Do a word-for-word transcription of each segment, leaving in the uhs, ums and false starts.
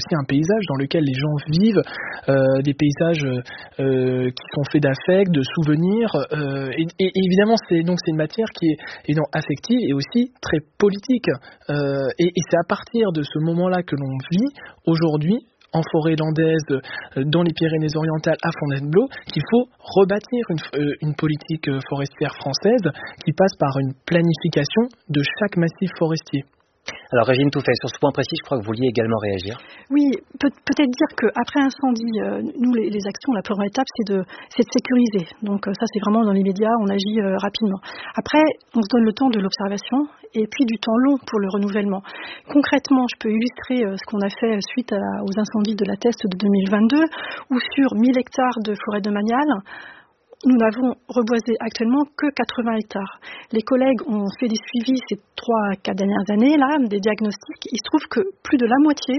aussi un paysage dans lequel les gens vivent, euh, des paysages euh, qui sont faits d'affect, de souvenirs, euh, et, et évidemment c'est donc c'est une matière qui est évidemment affective et aussi très politique. Euh, et, et c'est à partir de ce moment-là que l'on vit aujourd'hui en forêt landaise, dans les Pyrénées-Orientales, à Fontainebleau, qu'il faut rebâtir une, une politique forestière française qui passe par une planification de chaque massif forestier. Alors Régine Touffet, sur ce point précis, je crois que vous vouliez également réagir. Oui, peut, peut-être dire qu'après incendie, euh, nous les, les actions, la première étape c'est de, c'est de sécuriser. Donc euh, ça c'est vraiment dans l'immédiat, on agit euh, rapidement. Après, on se donne le temps de l'observation et puis du temps long pour le renouvellement. Concrètement, je peux illustrer euh, ce qu'on a fait suite à, aux incendies de la Teste de deux mille vingt-deux, où sur mille hectares de forêt domaniale, nous n'avons reboisé actuellement que quatre-vingts hectares. Les collègues ont fait des suivis ces trois à quatre dernières années, là, des diagnostics. Il se trouve que plus de la moitié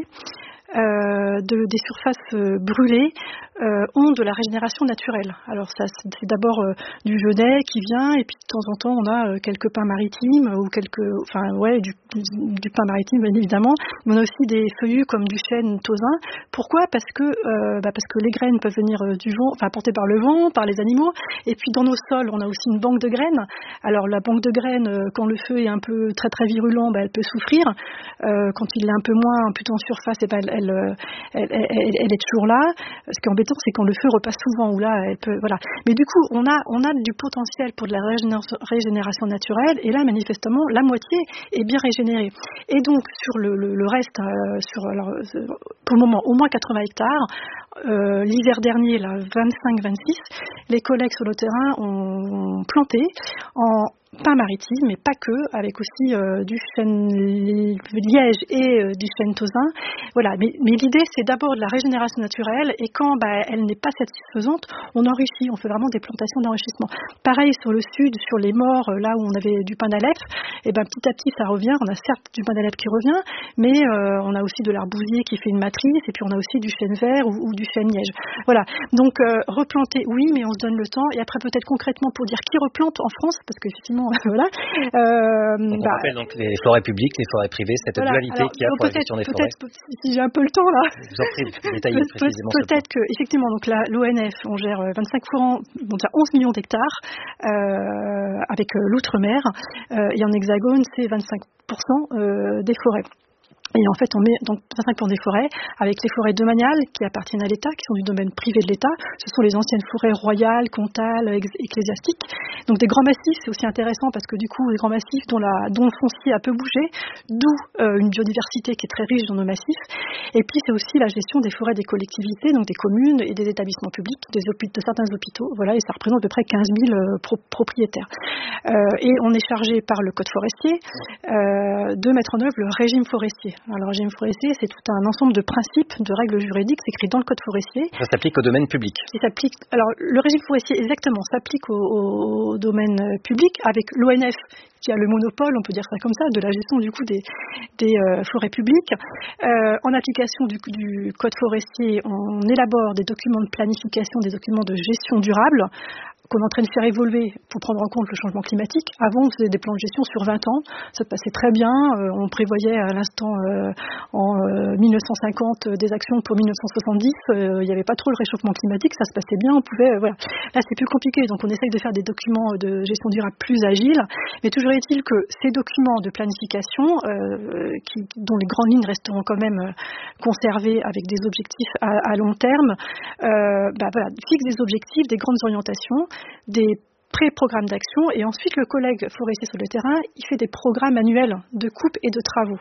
euh, de, des surfaces euh, brûlées euh, ont de la régénération naturelle. Alors ça, c'est d'abord euh, du genêt qui vient, et puis de temps en temps on a euh, quelques pins maritimes ou quelques, enfin ouais, du, du pin maritime bien évidemment. Mais on a aussi des feuillus comme du chêne tausin. Pourquoi ? Parce que euh, bah parce que les graines peuvent venir euh, du vent, enfin portées par le vent, par les animaux. Et puis dans nos sols, on a aussi une banque de graines. Alors la banque de graines, euh, quand le feu est un peu très très virulent, bah, elle peut souffrir. Euh, quand il est un peu moins, un peu en surface, et bah, elle, elle, elle, elle, elle, elle est toujours là. Ce qui est embêtant, c'est quand le feu repasse souvent, où là, elle peut, voilà. Mais du coup, on a, on a du potentiel pour de la régénération, régénération naturelle, et là, manifestement, la moitié est bien régénérée. Et donc, sur le, le, le reste, euh, sur, alors, pour le moment, au moins quatre-vingts hectares, euh, l'hiver dernier, là, vingt-cinq vingt-six, les collègues sur le terrain ont planté en pin maritime, mais pas que, avec aussi euh, du chêne liège et euh, du chêne tausin. Voilà, mais, mais l'idée, c'est d'abord de la régénération naturelle, et quand bah, elle n'est pas satisfaisante, on enrichit, on fait vraiment des plantations d'enrichissement. Pareil sur le sud, sur les morts, là où on avait du pin d'Alep, et ben petit à petit ça revient. On a certes du pin d'Alep qui revient, mais euh, on a aussi de l'arbousier qui fait une matrice, et puis on a aussi du chêne vert ou, ou du chêne liège. Voilà, donc euh, replanter, oui, mais on se donne le temps. Et après peut-être concrètement pour dire qui replante en France, parce qu'effectivement voilà. Euh, donc on bah, rappelle donc les forêts publiques, les forêts privées, cette voilà. dualité qu'il y a pour la gestion des forêts. Peut-être, si j'ai un peu le temps là. Je vous en prie, détaillez Pe- précisément. Peut-être que, effectivement, donc là, l'O N F, on gère vingt-cinq forêts, bon, déjà onze millions d'hectares, euh, avec euh, l'outre-mer, euh, et en hexagone, c'est vingt-cinq pour cent euh, des forêts. Et en fait, on met donc vingt-cinq pour cent des forêts, avec les forêts domaniales qui appartiennent à l'État, qui sont du domaine privé de l'État. Ce sont les anciennes forêts royales, comtales, ex- ecclésiastiques. Donc des grands massifs, c'est aussi intéressant parce que du coup, les grands massifs dont, la, dont le foncier a peu bougé, d'où euh, une biodiversité qui est très riche dans nos massifs. Et puis c'est aussi la gestion des forêts des collectivités, donc des communes et des établissements publics, des hôpitaux, de certains hôpitaux. Voilà, et ça représente à peu près quinze mille euh, pro- propriétaires. Euh, et on est chargé par le Code forestier euh, de mettre en œuvre le régime forestier. Alors, le régime forestier, c'est tout un ensemble de principes, de règles juridiques, c'est écrit dans le Code forestier. Ça s'applique au domaine public. Il s'applique. Alors, le régime forestier, exactement, s'applique au, au domaine public, avec l'O N F qui a le monopole, on peut dire ça comme ça, de la gestion du coup des, des euh, forêts publiques. Euh, en application du, du Code forestier, on élabore des documents de planification, des documents de gestion durable, qu'on est en train de faire évoluer pour prendre en compte le changement climatique. Avant, on faisait des plans de gestion sur vingt ans. Ça se passait très bien. Euh, on prévoyait à l'instant, euh, en euh, mille neuf cent cinquante, euh, des actions pour mille neuf cent soixante-dix. Euh, il n'y avait pas trop le réchauffement climatique. Ça se passait bien. On pouvait, euh, voilà. Là, c'est plus compliqué. Donc, on essaye de faire des documents de gestion durable plus agiles. Mais toujours est-il que ces documents de planification, euh, qui, dont les grandes lignes resteront quand même euh, conservées avec des objectifs à, à long terme, euh, bah, voilà, fixent des objectifs, des grandes orientations, des pré-programmes d'action, et ensuite le collègue forestier sur le terrain, il fait des programmes annuels de coupe et de travaux.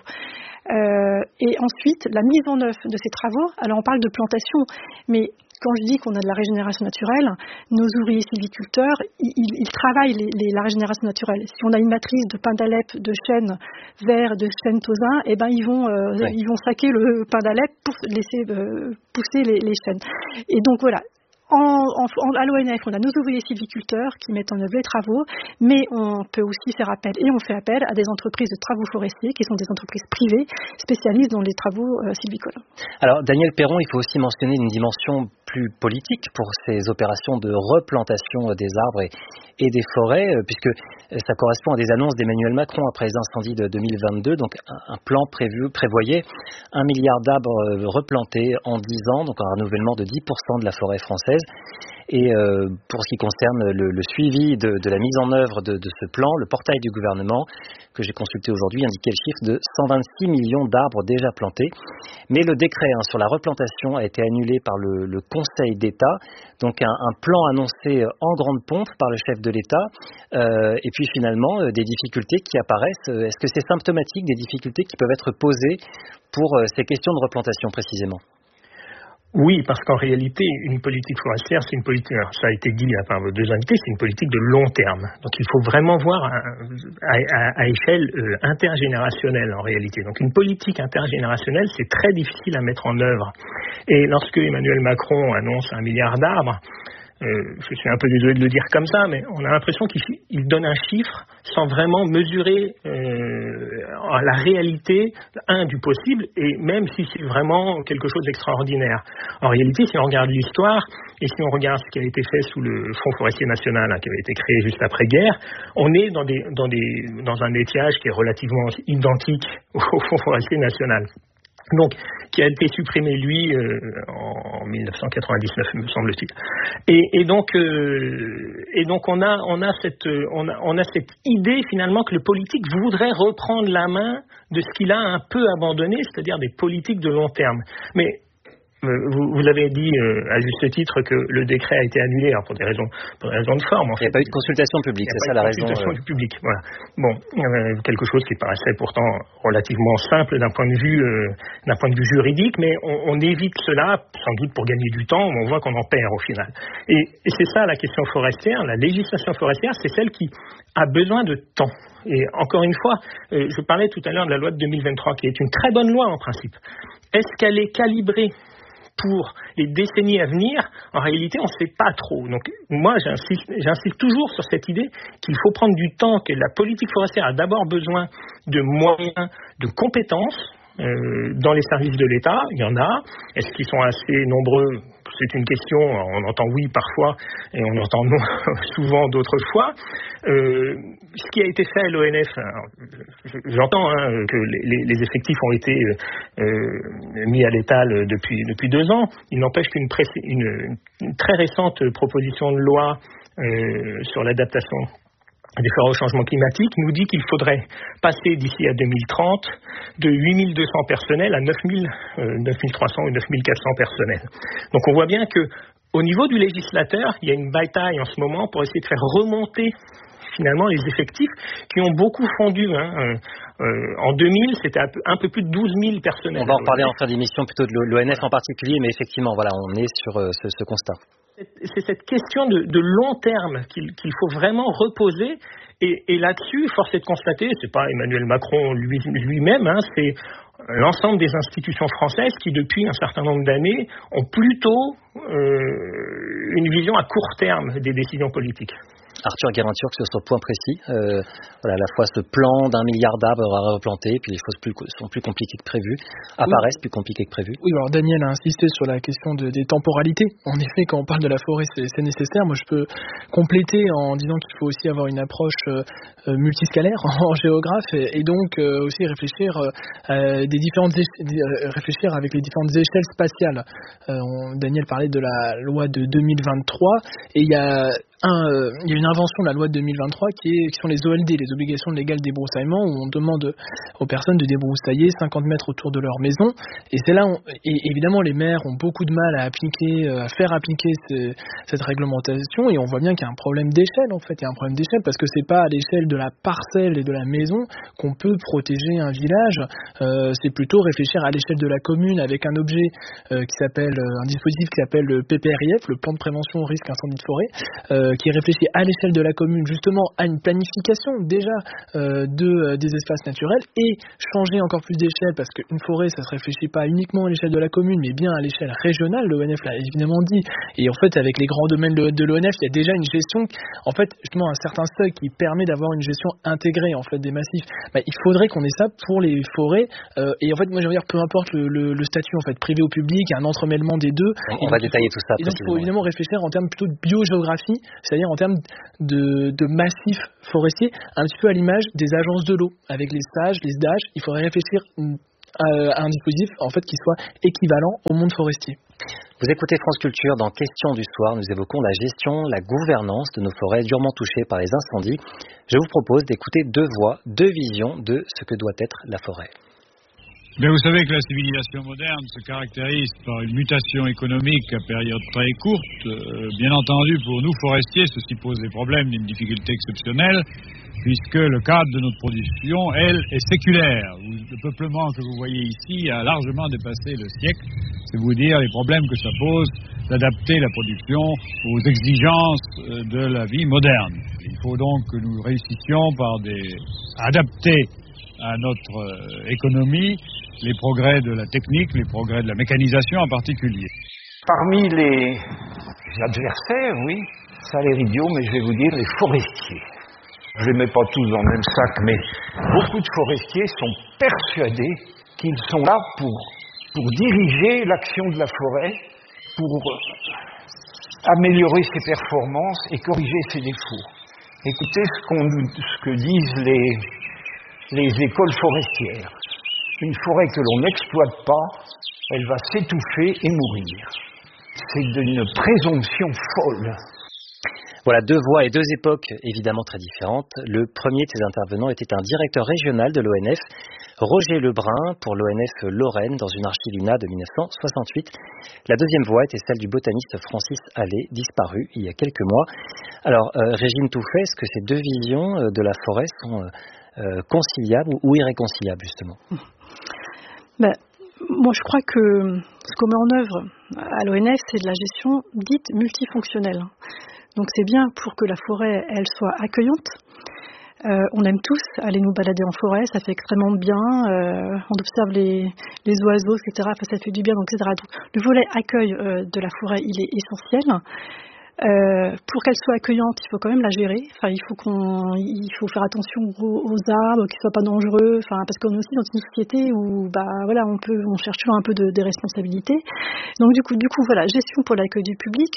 Euh, et ensuite, la mise en œuvre de ces travaux, alors on parle de plantation, mais quand je dis qu'on a de la régénération naturelle, nos ouvriers sylviculteurs, ils, ils travaillent les, les, la régénération naturelle. Si on a une matrice de pin d'Alep, de chêne vert, de chêne tausin, eh ben ils vont, euh, ouais. ils vont saquer le pin d'Alep pour laisser euh, pousser les, les chênes. Et donc voilà. En, en, à l'O N F, on a nos ouvriers sylviculteurs qui mettent en œuvre les travaux, mais on peut aussi faire appel, et on fait appel à des entreprises de travaux forestiers qui sont des entreprises privées spécialistes dans les travaux euh, sylvicoles. Alors, Daniel Perron, il faut aussi mentionner une dimension plus politique pour ces opérations de replantation des arbres et, et des forêts, puisque ça correspond à des annonces d'Emmanuel Macron après les incendies de deux mille vingt-deux. Donc un, un plan prévu prévoyait un milliard d'arbres replantés en dix ans, donc un renouvellement de dix pour cent de la forêt française. Et euh, pour ce qui concerne le, le suivi de, de la mise en œuvre de, de ce plan, le portail du gouvernement que j'ai consulté aujourd'hui indiquait le chiffre de cent vingt-six millions d'arbres déjà plantés. Mais le décret hein, sur la replantation a été annulé par le, le Conseil d'État, donc un, un plan annoncé en grande pompe par le chef de l'État, euh, et puis finalement euh, des difficultés qui apparaissent. Est-ce que c'est symptomatique des difficultés qui peuvent être posées pour euh, ces questions de replantation précisément ? Oui, parce qu'en réalité, une politique forestière, c'est une politique, alors ça a été dit par vos deux invités, c'est une politique de long terme. Donc il faut vraiment voir à, à, à échelle euh, intergénérationnelle en réalité. Donc une politique intergénérationnelle, c'est très difficile à mettre en œuvre. Et lorsque Emmanuel Macron annonce un milliard d'arbres, Euh, je suis un peu désolé de le dire comme ça, mais on a l'impression qu'il donne un chiffre sans vraiment mesurer euh, la réalité, un, du possible, et même si c'est vraiment quelque chose d'extraordinaire. En réalité, si on regarde l'histoire, et si on regarde ce qui a été fait sous le Fonds forestier national, hein, qui avait été créé juste après-guerre, on est dans, des, dans, des, dans un étiage qui est relativement identique au Fonds forestier national. Donc, qui a été supprimé, lui, euh, en dix-neuf cent quatre-vingt-dix-neuf, me semble-t-il. Et, et donc, euh, et donc, on a, on a cette, on a, on a cette idée finalement que le politique voudrait reprendre la main de ce qu'il a un peu abandonné, c'est-à-dire des politiques de long terme. Mais Vous, vous avez dit euh, à juste titre que le décret a été annulé alors pour des raisons, pour des raisons de forme. En fait. Il n'y a pas eu de consultation publique, c'est ça la raison. Il n'y a pas eu de consultation euh... du public, voilà. Bon, euh, quelque chose qui paraissait pourtant relativement simple d'un point de vue, euh, d'un point de vue juridique, mais on, on évite cela sans doute pour gagner du temps. On voit qu'on en perd au final. Et, et c'est ça la question forestière. La législation forestière, c'est celle qui a besoin de temps. Et encore une fois, euh, je parlais tout à l'heure de la loi de deux mille vingt-trois, qui est une très bonne loi en principe. Est-ce qu'elle est calibrée pour les décennies à venir? En réalité, on ne sait pas trop. Donc, moi, j'insiste, j'insiste toujours sur cette idée qu'il faut prendre du temps, que la politique forestière a d'abord besoin de moyens, de compétences euh, dans les services de l'État. Il y en a. Est-ce qu'ils sont assez nombreux? C'est une question. On entend oui parfois et on entend non souvent d'autres fois. Euh, ce qui a été fait à l'O N F, alors, j'entends hein, que les, les effectifs ont été euh, mis à l'étal depuis, depuis deux ans. Il n'empêche qu'une pré- une, une très récente proposition de loi euh, sur l'adaptation des forêts au changement climatique nous dit qu'il faudrait passer d'ici à deux mille trente de huit mille deux cents personnels à neuf mille, euh, neuf mille trois cents ou neuf mille quatre cents personnels. Donc on voit bien que au niveau du législateur, il y a une bataille en ce moment pour essayer de faire remonter finalement les effectifs qui ont beaucoup fondu. Hein. Euh, euh, en deux mille, c'était un peu, un peu plus de douze mille personnels. On va en parler en fin d'émission plutôt de l'O N F en particulier, mais effectivement, voilà, on est sur euh, ce, ce constat. C'est cette question de, de long terme qu'il, qu'il faut vraiment reposer. Et, et là-dessus, force est de constater, c'est pas Emmanuel Macron lui, lui-même, hein, c'est l'ensemble des institutions françaises qui, depuis un certain nombre d'années, ont plutôt euh, une vision à court terme des décisions politiques. Arthur Guérin-Turc sur ce point précis, euh, voilà, à la fois ce plan d'un milliard d'arbres à replanter, puis les choses plus, sont plus compliquées que prévu, apparaissent oui. plus compliquées que prévu. Oui, alors Daniel a insisté sur la question de, des temporalités. En effet, quand on parle de la forêt, c'est, c'est nécessaire. Moi, je peux compléter en disant qu'il faut aussi avoir une approche euh, multiscalaire en géographe et, et donc euh, aussi réfléchir euh, des différentes éche- réfléchir avec les différentes échelles spatiales. Euh, on, Daniel parlait de la loi de deux mille vingt-trois et il y a Un, euh, il y a une invention de la loi de deux mille vingt-trois qui, est, qui sont les O L D, les obligations légales de débroussaillement, où on demande aux personnes de débroussailler cinquante mètres autour de leur maison. Et c'est là, on, et évidemment, les maires ont beaucoup de mal à appliquer, à faire appliquer ce, cette réglementation. Et on voit bien qu'il y a un problème d'échelle, en fait. Il y a un problème d'échelle parce que c'est pas à l'échelle de la parcelle et de la maison qu'on peut protéger un village. Euh, c'est plutôt réfléchir à l'échelle de la commune avec un objet euh, qui s'appelle, un dispositif qui s'appelle le P P R I F, le plan de prévention au risque incendie de forêt. Euh, euh, qui réfléchit à l'échelle de la commune justement à une planification déjà euh, de, euh, des espaces naturels et changer encore plus d'échelle parce qu'une forêt ça se réfléchit pas uniquement à l'échelle de la commune mais bien à l'échelle régionale, l'O N F l'a évidemment dit, et en fait avec les grands domaines de, de l'O N F il y a déjà une gestion, en fait justement un certain seuil qui permet d'avoir une gestion intégrée en fait des massifs. Bah, il faudrait qu'on ait ça pour les forêts euh, et en fait moi je veux dire peu importe le, le, le statut en fait privé ou public, il y a un entremêlement des deux. On, on va détailler tout ça. Et donc il faut évidemment réfléchir en termes plutôt de biogéographie, c'est-à-dire en termes de, de massifs forestiers, un petit peu à l'image des agences de l'eau, avec les S A G, les S D H, il faudrait réfléchir à un dispositif en fait qui soit équivalent au monde forestier. Vous écoutez France Culture, dans Questions du soir, nous évoquons la gestion, la gouvernance de nos forêts durement touchées par les incendies. Je vous propose d'écouter deux voix, deux visions de ce que doit être la forêt. Mais vous savez que la civilisation moderne se caractérise par une mutation économique à période très courte. Euh, bien entendu, pour nous forestiers, ceci pose des problèmes, une difficulté exceptionnelle, puisque le cadre de notre production, elle, est séculaire. Le peuplement que vous voyez ici a largement dépassé le siècle. C'est vous dire les problèmes que ça pose d'adapter la production aux exigences de la vie moderne. Il faut donc que nous réussissions par des... adapter à notre euh, économie les progrès de la technique, les progrès de la mécanisation en particulier. Parmi les adversaires, oui, ça a l'air idiot, mais je vais vous dire les forestiers. Je ne les mets pas tous dans le même sac, mais beaucoup de forestiers sont persuadés qu'ils sont là pour, pour diriger l'action de la forêt, pour améliorer ses performances et corriger ses défauts. Écoutez ce, qu'on, ce que disent les, les écoles forestières. Une forêt que l'on n'exploite pas, elle va s'étouffer et mourir. C'est d'une présomption folle. Voilà, deux voix et deux époques évidemment très différentes. Le premier de ces intervenants était un directeur régional de l'O N F, Roger Lebrun, pour l'O N F Lorraine, dans une archiluna de dix-neuf cent soixante-huit. La deuxième voix était celle du botaniste Francis Allais, disparu il y a quelques mois. Alors, euh, Régine Touffet, est-ce que ces deux visions de la forêt sont euh, conciliables ou irréconciliables, justement ? Ben, moi, je crois que ce qu'on met en œuvre à l'O N F, c'est de la gestion dite multifonctionnelle. Donc c'est bien pour que la forêt, elle soit accueillante. Euh, on aime tous aller nous balader en forêt, ça fait extrêmement bien. Euh, on observe les, les oiseaux, et cetera. Enfin, ça fait du bien, donc, et cetera. Donc le volet accueil euh, de la forêt, il est essentiel. Euh, pour qu'elle soit accueillante, il faut quand même la gérer. Enfin, il faut qu'on, il faut faire attention aux, aux arbres, qu'ils soient pas dangereux. Enfin, parce qu'on est aussi dans une société où, bah, voilà, on peut, on cherche toujours un peu de, des responsabilités. Donc, du coup, du coup, voilà, gestion pour l'accueil du public.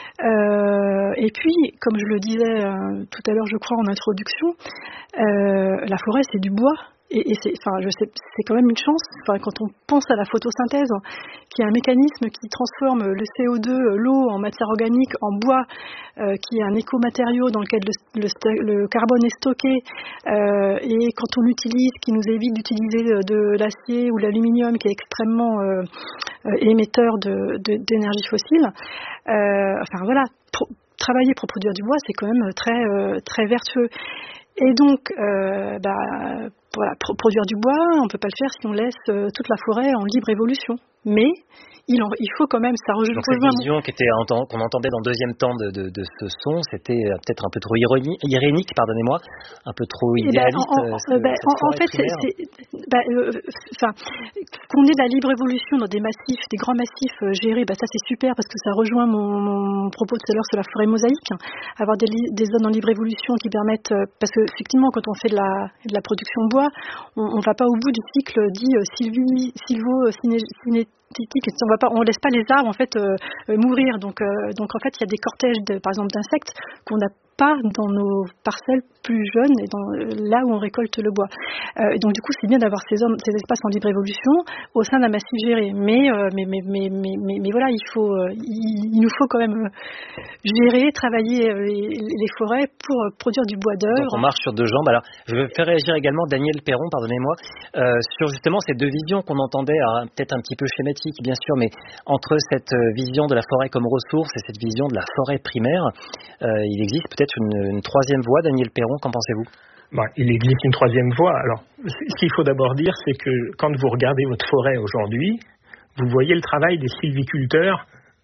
Euh, et puis, comme je le disais euh, tout à l'heure, je crois en introduction, euh, la forêt, c'est du bois. Et, et c'est, enfin, je sais, c'est quand même une chance. Enfin, quand on pense à la photosynthèse, qui est un mécanisme qui transforme le C O deux, l'eau, en matière organique, en bois, euh, qui est un écomatériau dans lequel le, le, le carbone est stocké, euh, et quand on l'utilise, qui nous évite d'utiliser de, de l'acier ou l'aluminium, qui est extrêmement euh, émetteur de, de, d'énergie fossile. Euh, enfin voilà, pour, travailler pour produire du bois, c'est quand même très, euh, très vertueux. Et donc, euh, bah, voilà, pro- produire du bois, on ne peut pas le faire si on laisse euh, toute la forêt en libre évolution. Mais il, en, il faut quand même, ça rejoint... Donc cette vision qui était, qu'on entendait dans le deuxième temps de, de, de ce son, c'était peut-être un peu trop ironie, irénique, pardonnez-moi, un peu trop idéaliste. Ben, en, en, ben, en, en fait, c'est, c'est, ben, euh, enfin, qu'on ait de la libre évolution dans des massifs, des grands massifs euh, gérés, ben, ça c'est super parce que ça rejoint mon, mon propos de tout à l'heure sur la forêt mosaïque. Avoir des, des zones en libre évolution qui permettent, euh, parce que effectivement, quand on fait de la, de la production de bois, on ne va pas au bout du cycle dit euh, sylvi, sylvo, ciné, ciné, on va pas, on laisse pas les arbres en fait euh, mourir. Donc, euh, donc en fait, il y a des cortèges, de, par exemple, d'insectes qu'on n'a pas dans nos parcelles plus jeunes et dans, là où on récolte le bois. Euh, et donc du coup, c'est bien d'avoir ces, zones, ces espaces en libre évolution au sein d'un massif géré. Mais, euh, mais, mais, mais, mais, mais, mais voilà, il faut, euh, il, il nous faut quand même gérer, travailler les, les forêts pour produire du bois d'œuvre. Donc on marche sur deux jambes. Alors, je vais faire réagir également Daniel Perron, pardonnez-moi, euh, sur justement ces deux visions qu'on entendait, alors, peut-être un petit peu schématique, bien sûr, mais entre cette vision de la forêt comme ressource et cette vision de la forêt primaire, euh, il existe peut-être une, une troisième voie. Daniel Perron, qu'en pensez-vous ? Bon, il existe une troisième voie. Alors, ce qu'il faut d'abord dire, c'est que quand vous regardez votre forêt aujourd'hui, vous voyez le travail des sylviculteurs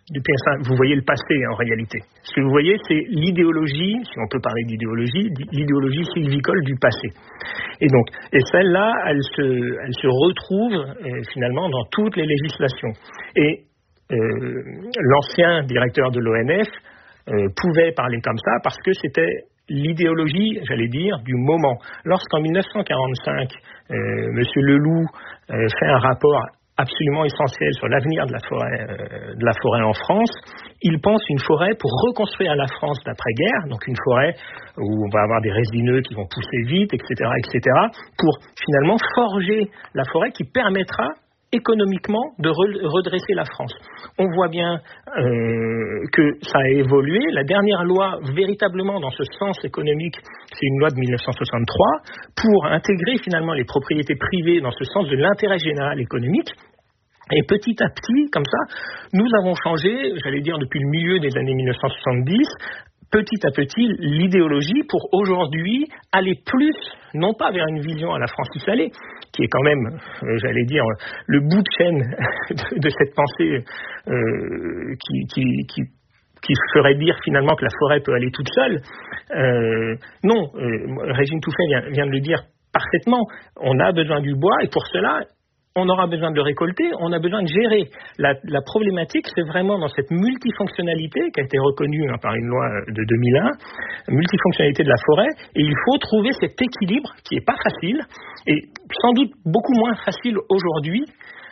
du P S A, vous voyez le passé en réalité. Ce que vous voyez, c'est l'idéologie, si on peut parler d'idéologie, l'idéologie sylvicole du passé. Et donc, et celle-là, elle se, elle se retrouve euh, finalement dans toutes les législations. Et euh, l'ancien directeur de l'O N F euh, pouvait parler comme ça parce que c'était l'idéologie, j'allais dire, du moment. Lorsqu'en mille neuf cent quarante-cinq, euh, M. Leloup euh, fait un rapport absolument essentiel sur l'avenir de la forêt, euh, de la forêt en France, il pense une forêt pour reconstruire la France d'après-guerre, donc une forêt où on va avoir des résineux qui vont pousser vite, et cetera, et cetera, pour finalement forger la forêt qui permettra économiquement de redresser la France. On voit bien euh, que ça a évolué. La dernière loi véritablement dans ce sens économique, c'est une loi de mille neuf cent soixante-trois pour intégrer finalement les propriétés privées dans ce sens de l'intérêt général économique. Et petit à petit, comme ça, nous avons changé, j'allais dire depuis le milieu des années mille neuf cent soixante-dix, petit à petit l'idéologie pour aujourd'hui aller plus, non pas vers une vision à la Francis Allais, qui est quand même, euh, j'allais dire, le bout de chaîne de, de cette pensée euh, qui, qui, qui, qui ferait dire finalement que la forêt peut aller toute seule. Euh, non, euh, Régine Touffet vient, vient de le dire parfaitement, on a besoin du bois et pour cela, on aura besoin de le récolter, on a besoin de gérer. La, la problématique, c'est vraiment dans cette multifonctionnalité qui a été reconnue hein, par une loi de deux mille un, multifonctionnalité de la forêt, et il faut trouver cet équilibre qui n'est pas facile, et sans doute beaucoup moins facile aujourd'hui,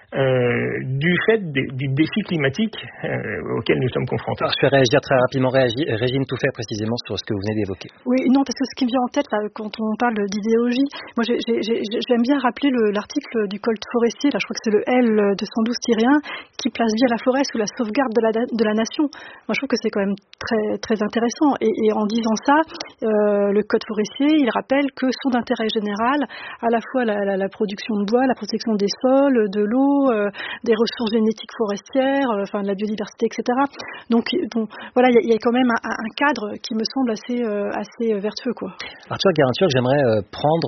Euh, du fait des, du défi climatique euh, auquel nous sommes confrontés. Alors, je vais réagir très rapidement. Réagi, Régine Touffet, précisément, sur ce que vous venez d'évoquer. Oui, non, parce que ce qui me vient en tête, là, quand on parle d'idéologie, moi j'ai, j'ai, j'ai, j'aime bien rappeler le, l'article du Code forestier, là, je crois que c'est le L deux cent douze tiret un, qui place bien la forêt sous la sauvegarde de la, de la nation. Moi, je trouve que c'est quand même très, très intéressant. Et, et en disant ça, euh, le Code forestier, il rappelle que sont d'intérêt général à la fois la, la, la production de bois, la protection des sols, de l'eau, Euh, des ressources génétiques forestières, euh, enfin de la biodiversité, et cetera. Donc, donc voilà, il y, y a quand même un, un cadre qui me semble assez, euh, assez vertueux, quoi. Arthur Guérin-Turc, j'aimerais euh, prendre,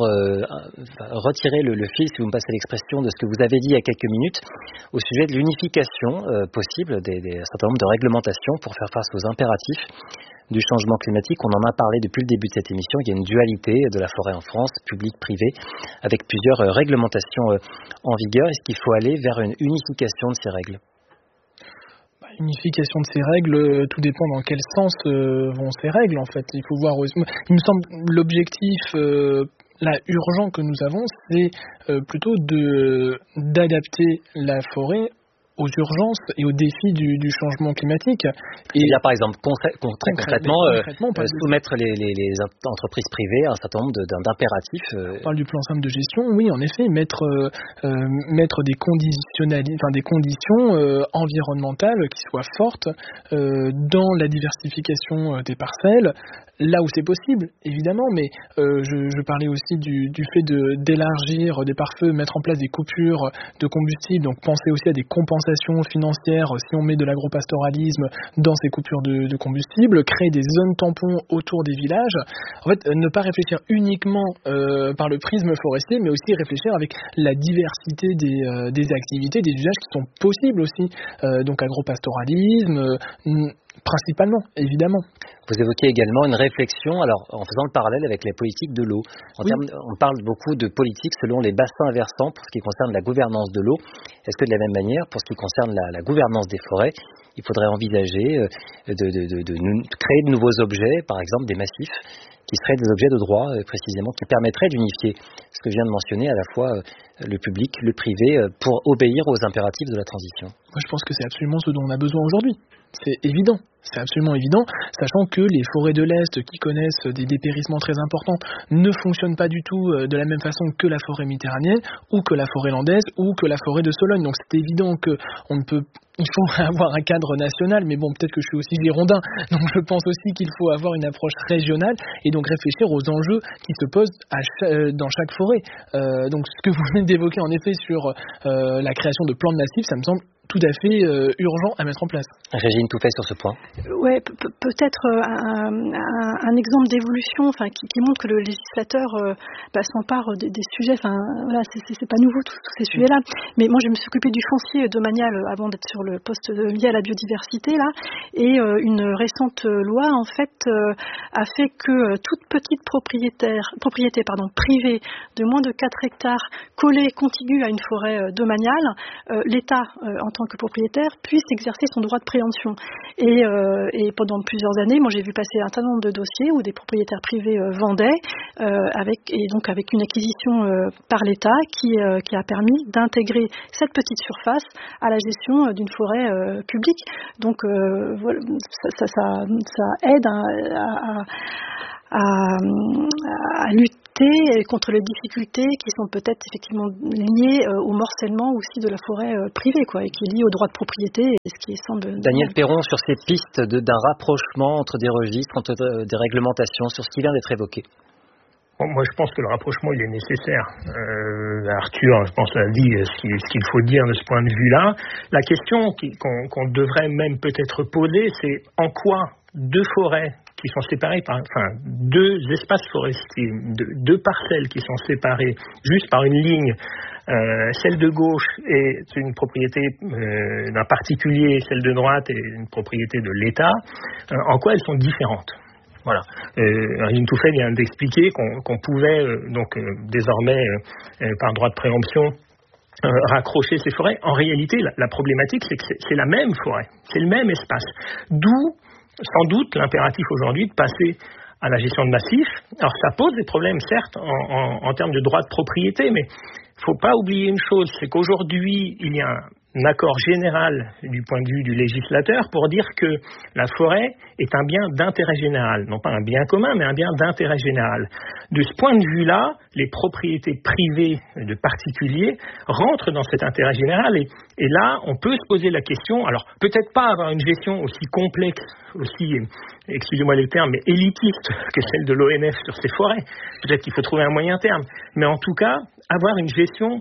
euh, retirer le, le fil, si vous me passez l'expression, de ce que vous avez dit il y a quelques minutes au sujet de l'unification euh, possible des, des, un certain nombre de réglementations pour faire face aux impératifs du changement climatique. On en a parlé depuis le début de cette émission. Il y a une dualité de la forêt en France, publique, privée, avec plusieurs euh, réglementations euh, en vigueur. Est-ce qu'il faut aller vers une unification de ces règles ? Bah, unification de ces règles, euh, tout dépend dans quel sens euh, vont ces règles, en fait. Il faut voir. Il me semble l'objectif euh, là urgent que nous avons, c'est euh, plutôt de d'adapter la forêt aux urgences et aux défis du, du changement climatique. Et il y a par exemple concré- con- très concrètement, concrètement euh, soumettre les, les, les entreprises privées à un certain nombre de, d'impératifs. Euh... On parle du plan simple de gestion, oui, en effet, mettre euh, euh, mettre des conditionnali- enfin des conditions euh, environnementales qui soient fortes euh, dans la diversification des parcelles, là où c'est possible, évidemment, mais euh, je, je parlais aussi du, du fait de, d'élargir des pare-feux, mettre en place des coupures de combustible, donc penser aussi à des compensations financières si on met de l'agropastoralisme dans ces coupures de, de combustible, créer des zones tampons autour des villages. En fait, ne pas réfléchir uniquement euh, par le prisme forestier, mais aussi réfléchir avec la diversité des, euh, des activités, des usages qui sont possibles aussi. Euh, donc agropastoralisme, euh, principalement, évidemment. Vous évoquez également une réflexion, alors en faisant le parallèle avec la politique de l'eau. En oui. termes, on parle beaucoup de politique selon les bassins versants pour ce qui concerne la gouvernance de l'eau. Est-ce que de la même manière, pour ce qui concerne la, la gouvernance des forêts, il faudrait envisager de, de, de, de, de créer de nouveaux objets, par exemple des massifs, qui seraient des objets de droit précisément, qui permettraient d'unifier ce que vient de mentionner à la fois le public, le privé, pour obéir aux impératifs de la transition? Moi, je pense que c'est absolument ce dont on a besoin aujourd'hui. C'est évident, c'est absolument évident, sachant que les forêts de l'Est qui connaissent des dépérissements très importants ne fonctionnent pas du tout de la même façon que la forêt méditerranéenne ou que la forêt landaise ou que la forêt de Sologne. Donc c'est évident qu'on ne peut, il faut avoir un cadre national, mais bon, peut-être que je suis aussi girondin, donc je pense aussi qu'il faut avoir une approche régionale et donc réfléchir aux enjeux qui se posent à chaque, dans chaque forêt. Euh, donc ce que vous venez d'évoquer en effet sur euh, la création de plans de massifs, ça me semble tout à fait euh, urgent à mettre en place. Régine Touffet sur ce point. Ouais, pe- peut-être un, un, un exemple d'évolution, enfin, qui, qui montre que le législateur euh, bah, s'empare des, des sujets. Enfin, voilà, c'est, c'est, c'est pas nouveau tous ces sujets-là. Mais moi, je me suis occupée du foncier domanial avant d'être sur le poste lié à la biodiversité là. Et euh, une récente loi, en fait, euh, a fait que toute petite propriétaire, propriété, pardon, privée de moins de quatre hectares, collée, contiguë à une forêt euh, domaniale, euh, l'État, euh, en tant que propriétaire, puisse exercer son droit de préemption. Et, euh, et pendant plusieurs années, moi j'ai vu passer un certain nombre de dossiers où des propriétaires privés euh, vendaient, euh, avec, et donc avec une acquisition euh, par l'État qui, euh, qui a permis d'intégrer cette petite surface à la gestion euh, d'une forêt euh, publique. Donc euh, voilà, ça, ça, ça, ça aide à, à, à, à lutter contre les difficultés qui sont peut-être effectivement liées euh, au morcellement aussi de la forêt euh, privée, quoi, et qui est lié au droit de propriété, et ce qui semble... Daniel Perron, sur ces pistes de, d'un rapprochement entre des registres, entre euh, des réglementations, sur ce qui vient d'être évoqué. Bon, moi, je pense que le rapprochement, il est nécessaire. Euh, Arthur, je pense, a dit ce qu'il, ce qu'il faut dire de ce point de vue-là. La question qui, qu'on, qu'on devrait même peut-être poser, c'est en quoi deux forêts qui sont séparées par, enfin, deux espaces forestiers, deux, deux parcelles qui sont séparées juste par une ligne, euh, celle de gauche est une propriété euh, d'un particulier, celle de droite est une propriété de l'État, euh, en quoi elles sont différentes? Voilà. Euh, Régine Touffet vient d'expliquer qu'on, qu'on pouvait euh, donc euh, désormais euh, par droit de préemption euh, raccrocher ces forêts. En réalité, la, la problématique, c'est que c'est, c'est la même forêt, c'est le même espace. D'où, sans doute, l'impératif aujourd'hui de passer à la gestion de massifs. Alors, ça pose des problèmes, certes, en, en, en termes de droit de propriété, mais il ne faut pas oublier une chose, c'est qu'aujourd'hui, il y a un un accord général du point de vue du législateur pour dire que la forêt est un bien d'intérêt général, non pas un bien commun, mais un bien d'intérêt général. De ce point de vue-là, les propriétés privées de particuliers rentrent dans cet intérêt général et, et là, on peut se poser la question, alors peut-être pas avoir une gestion aussi complexe, aussi, excusez-moi les termes, mais élitiste que celle de l'O N F sur ces forêts, peut-être qu'il faut trouver un moyen terme, mais en tout cas, avoir une gestion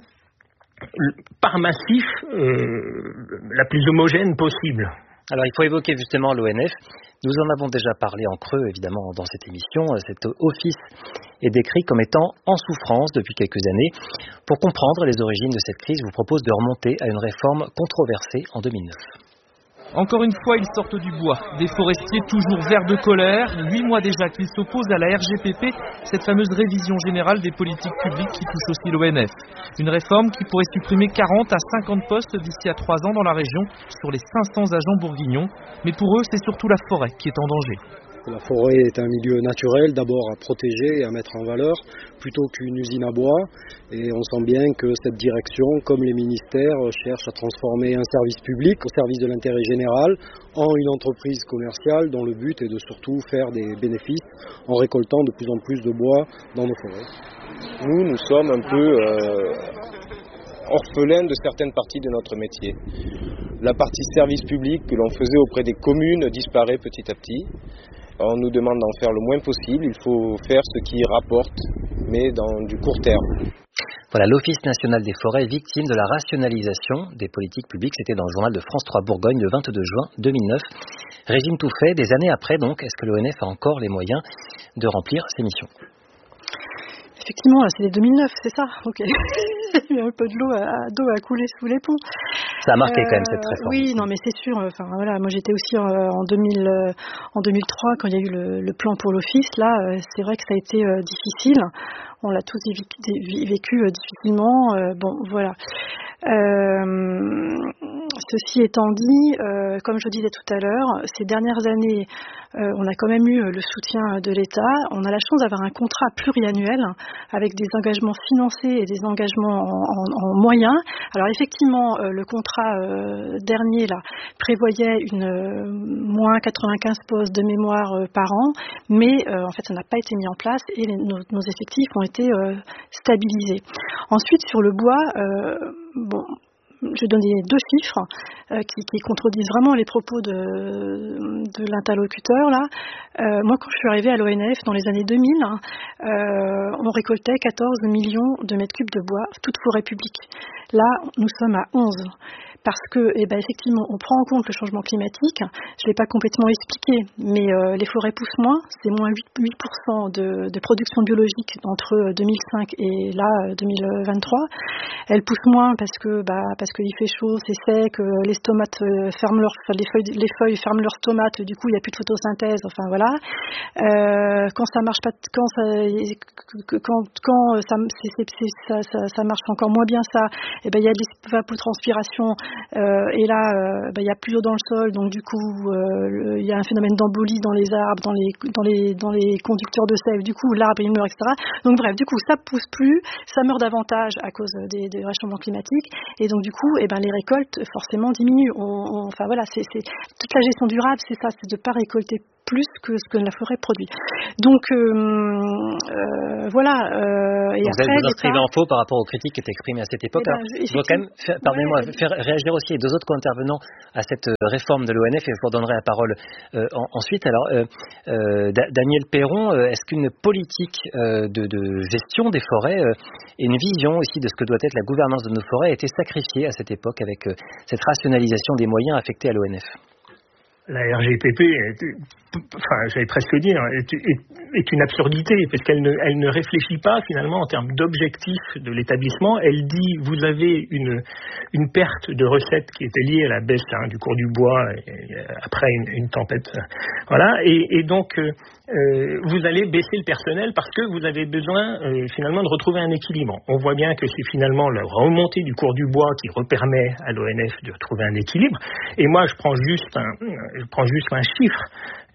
par massif euh, la plus homogène possible. Alors il faut évoquer justement l'O N F. Nous en avons déjà parlé en creux évidemment dans cette émission. Cet office est décrit comme étant en souffrance depuis quelques années. Pour comprendre les origines de cette crise, je vous propose de remonter à une réforme controversée en deux mille neuf. Encore une fois, ils sortent du bois. Des forestiers toujours verts de colère. Huit mois déjà qu'ils s'opposent à la R G P P, cette fameuse révision générale des politiques publiques qui touche aussi l'O N F. Une réforme qui pourrait supprimer quarante à cinquante postes d'ici à trois ans dans la région sur les cinq cents agents bourguignons. Mais pour eux, c'est surtout la forêt qui est en danger. La forêt est un milieu naturel, d'abord à protéger et à mettre en valeur, plutôt qu'une usine à bois. Et on sent bien que cette direction, comme les ministères, cherche à transformer un service public au service de l'intérêt général en une entreprise commerciale dont le but est de surtout faire des bénéfices en récoltant de plus en plus de bois dans nos forêts. Nous, nous sommes un peu euh, orphelins de certaines parties de notre métier. La partie service public que l'on faisait auprès des communes disparaît petit à petit. On nous demande d'en faire le moins possible, il faut faire ce qui rapporte, mais dans du court terme. Voilà, l'Office national des forêts, victime de la rationalisation des politiques publiques. C'était dans le journal de France trois Bourgogne le vingt-deux juin deux mille neuf. Régine Touffet, des années après donc, est-ce que l'O N F a encore les moyens de remplir ses missions ? Effectivement, c'est deux mille neuf, c'est ça. Donc, il y a un peu de l'eau à, d'eau à couler sous les ponts. Ça a marqué euh, quand même cette réforme. Oui, non, mais c'est sûr. Enfin voilà, moi j'étais aussi en, en, deux mille, euh, en deux mille trois quand il y a eu le, le plan pour l'office. Là, euh, c'est vrai que ça a été euh, difficile. On l'a tous vécu, vécu euh, difficilement. Euh, bon, voilà. Euh, ceci étant dit, euh, comme je disais tout à l'heure, ces dernières années, euh, on a quand même eu le soutien de l'État. On a la chance d'avoir un contrat pluriannuel avec des engagements financés et des engagements en, en, en moyens. Alors effectivement, euh, le contrat euh, dernier là prévoyait une euh, moins quatre-vingt-quinze postes de mémoire euh, par an, mais euh, en fait ça n'a pas été mis en place et les, nos, nos effectifs ont été euh, stabilisés. Ensuite sur le bois, euh, bon. Je vais donner deux chiffres euh, qui, qui contredisent vraiment les propos de, de l'interlocuteur. Là. Euh, moi, quand je suis arrivée à l'O N F dans les années deux mille, euh, on récoltait quatorze millions de mètres cubes de bois, toute forêt publique. Là, nous sommes à onze. parce que, eh ben, effectivement, on prend en compte le changement climatique. Je l'ai pas complètement expliqué, mais euh, les forêts poussent moins. C'est moins huit pour cent de, de production biologique entre deux mille cinq et là deux mille vingt-trois. Elles poussent moins parce que, bah, parce qu'il fait chaud, c'est sec, euh, les tomates euh, ferment leurs, enfin, les feuilles, les feuilles ferment leurs tomates. Du coup, il n'y a plus de photosynthèse. Enfin voilà. Euh, quand ça marche pas, quand ça, quand, quand ça, c'est, c'est, ça, ça, ça marche encore moins bien ça. Et ben il y a de l'évapotranspiration. Euh, et là, euh, ben, il y a plus d'eau dans le sol, donc du coup, euh, il y a un phénomène d'embolie dans les arbres, dans les, dans les, dans les conducteurs de sève. Du coup, l'arbre il meurt, et cetera. Donc bref, du coup, ça pousse plus, ça meurt davantage à cause des, des réchauffements climatiques, et donc du coup, eh ben les récoltes forcément diminuent. On, on, enfin voilà, c'est, c'est toute la gestion durable, c'est ça, c'est de pas récolter plus que ce que la forêt produit. Donc euh, euh, voilà. Euh, et Donc après, vous êtes vous inscrivez pas... en faux par rapport aux critiques qui étaient exprimées à cette époque. Eh ben, Alors, je dois quand même faire, pardonnez-moi, ouais, faire réagir aussi les deux autres co-intervenants à cette réforme de l'O N F, et je vous redonnerai la parole euh, en, ensuite. Alors, euh, euh, Daniel Perron, euh, est-ce qu'une politique euh, de, de gestion des forêts euh, et une vision aussi de ce que doit être la gouvernance de nos forêts a été sacrifiée à cette époque avec euh, cette rationalisation des moyens affectés à l'O N F? La R G P P, est, enfin, j'allais presque dire, est, est, est une absurdité, parce qu'elle ne, elle ne réfléchit pas finalement en termes d'objectifs de l'établissement. Elle dit, vous avez une, une perte de recettes qui était liée à la baisse hein, du cours du bois et, et après une, une tempête. Voilà, et, et donc euh, vous allez baisser le personnel parce que vous avez besoin euh, finalement de retrouver un équilibre. On voit bien que c'est finalement la remontée du cours du bois qui permet à l'O N F de retrouver un équilibre. Et moi, je prends juste un Je prends juste un chiffre.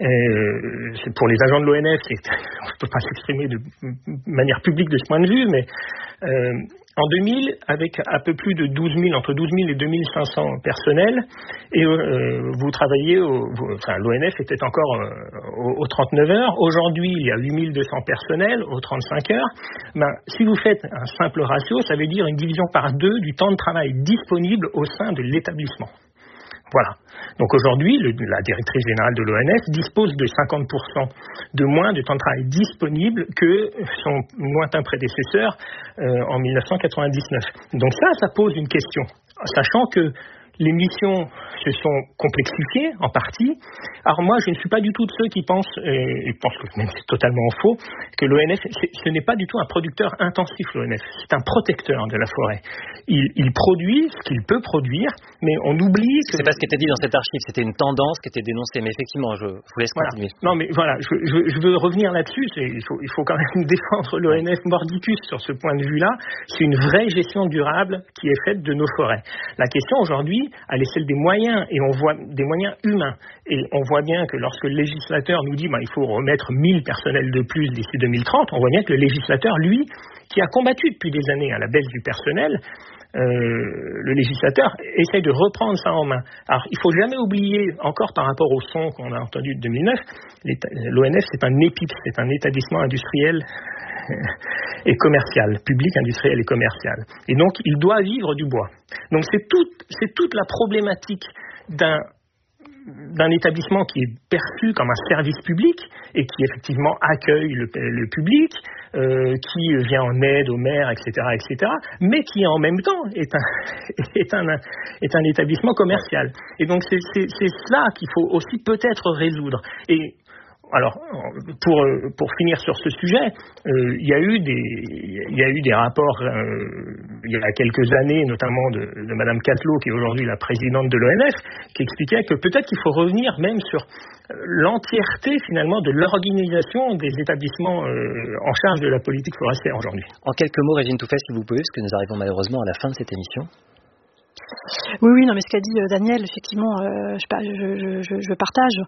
Euh, c'est pour les agents de l'O N F, c'est, on ne peut pas s'exprimer de manière publique de ce point de vue, mais euh, en deux mille, avec un peu plus de douze mille, entre douze mille et deux mille cinq cents personnels, et euh, vous travaillez, au, vous, enfin l'O N F était encore euh, aux, aux trente-neuf heures. Aujourd'hui, il y a huit mille deux cents personnels aux trente-cinq heures. Ben, si vous faites un simple ratio, ça veut dire une division par deux du temps de travail disponible au sein de l'établissement. Voilà. Donc aujourd'hui, le, la directrice générale de l'O N F dispose de cinquante pour cent de moins de temps de travail disponible que son lointain prédécesseur euh, en mille neuf cent quatre-vingt-dix-neuf. Donc ça, ça pose une question, sachant que les missions se sont complexifiées en partie. Alors moi, je ne suis pas du tout de ceux qui pensent, et je pense que même c'est totalement faux, que l'O N F, ce n'est pas du tout un producteur intensif, l'O N F. C'est un protecteur de la forêt. Il, il produit ce qu'il peut produire, mais on oublie que... C'est pas ce qui était dit dans cette archive, c'était une tendance qui était dénoncée. Mais effectivement, je vous laisse voilà. continuer. Non, mais voilà, je, je, je veux revenir là-dessus. C'est, il, faut, il faut quand même défendre l'O N F mordicus sur ce point de vue-là. C'est une vraie gestion durable qui est faite de nos forêts. La question aujourd'hui, elle est celle des moyens, et on voit des moyens humains. Et on voit bien que lorsque le législateur nous dit bah, il faut remettre mille personnels de plus d'ici deux mille trente, on voit bien que le législateur, lui, qui a combattu depuis des années à la baisse du personnel, euh, le législateur essaye de reprendre ça en main. Alors, il ne faut jamais oublier, encore par rapport au son qu'on a entendu de deux mille neuf, l'O N F, c'est un E P I C, c'est un établissement industriel et commercial, public, industriel et commercial. Et donc, il doit vivre du bois. Donc, c'est toute, c'est toute la problématique d'un d'un établissement qui est perçu comme un service public et qui effectivement accueille le, le public, euh, qui vient en aide aux maires, et cetera, et cetera, mais qui en même temps est un, est un, est un établissement commercial. Et donc c'est, c'est, c'est cela qu'il faut aussi peut-être résoudre. Et alors, pour, pour finir sur ce sujet, euh, il y a eu des, il y a eu des rapports euh, il y a quelques années, notamment de, de Madame Catelot, qui est aujourd'hui la présidente de l'O N F, qui expliquait que peut-être qu'il faut revenir même sur l'entièreté finalement de l'organisation des établissements euh, en charge de la politique forestière aujourd'hui. En quelques mots, Régine Touffet, si vous pouvez, parce que nous arrivons malheureusement à la fin de cette émission. Oui, oui, non, mais ce qu'a dit euh, Daniel, effectivement, euh, je, je, je, je partage.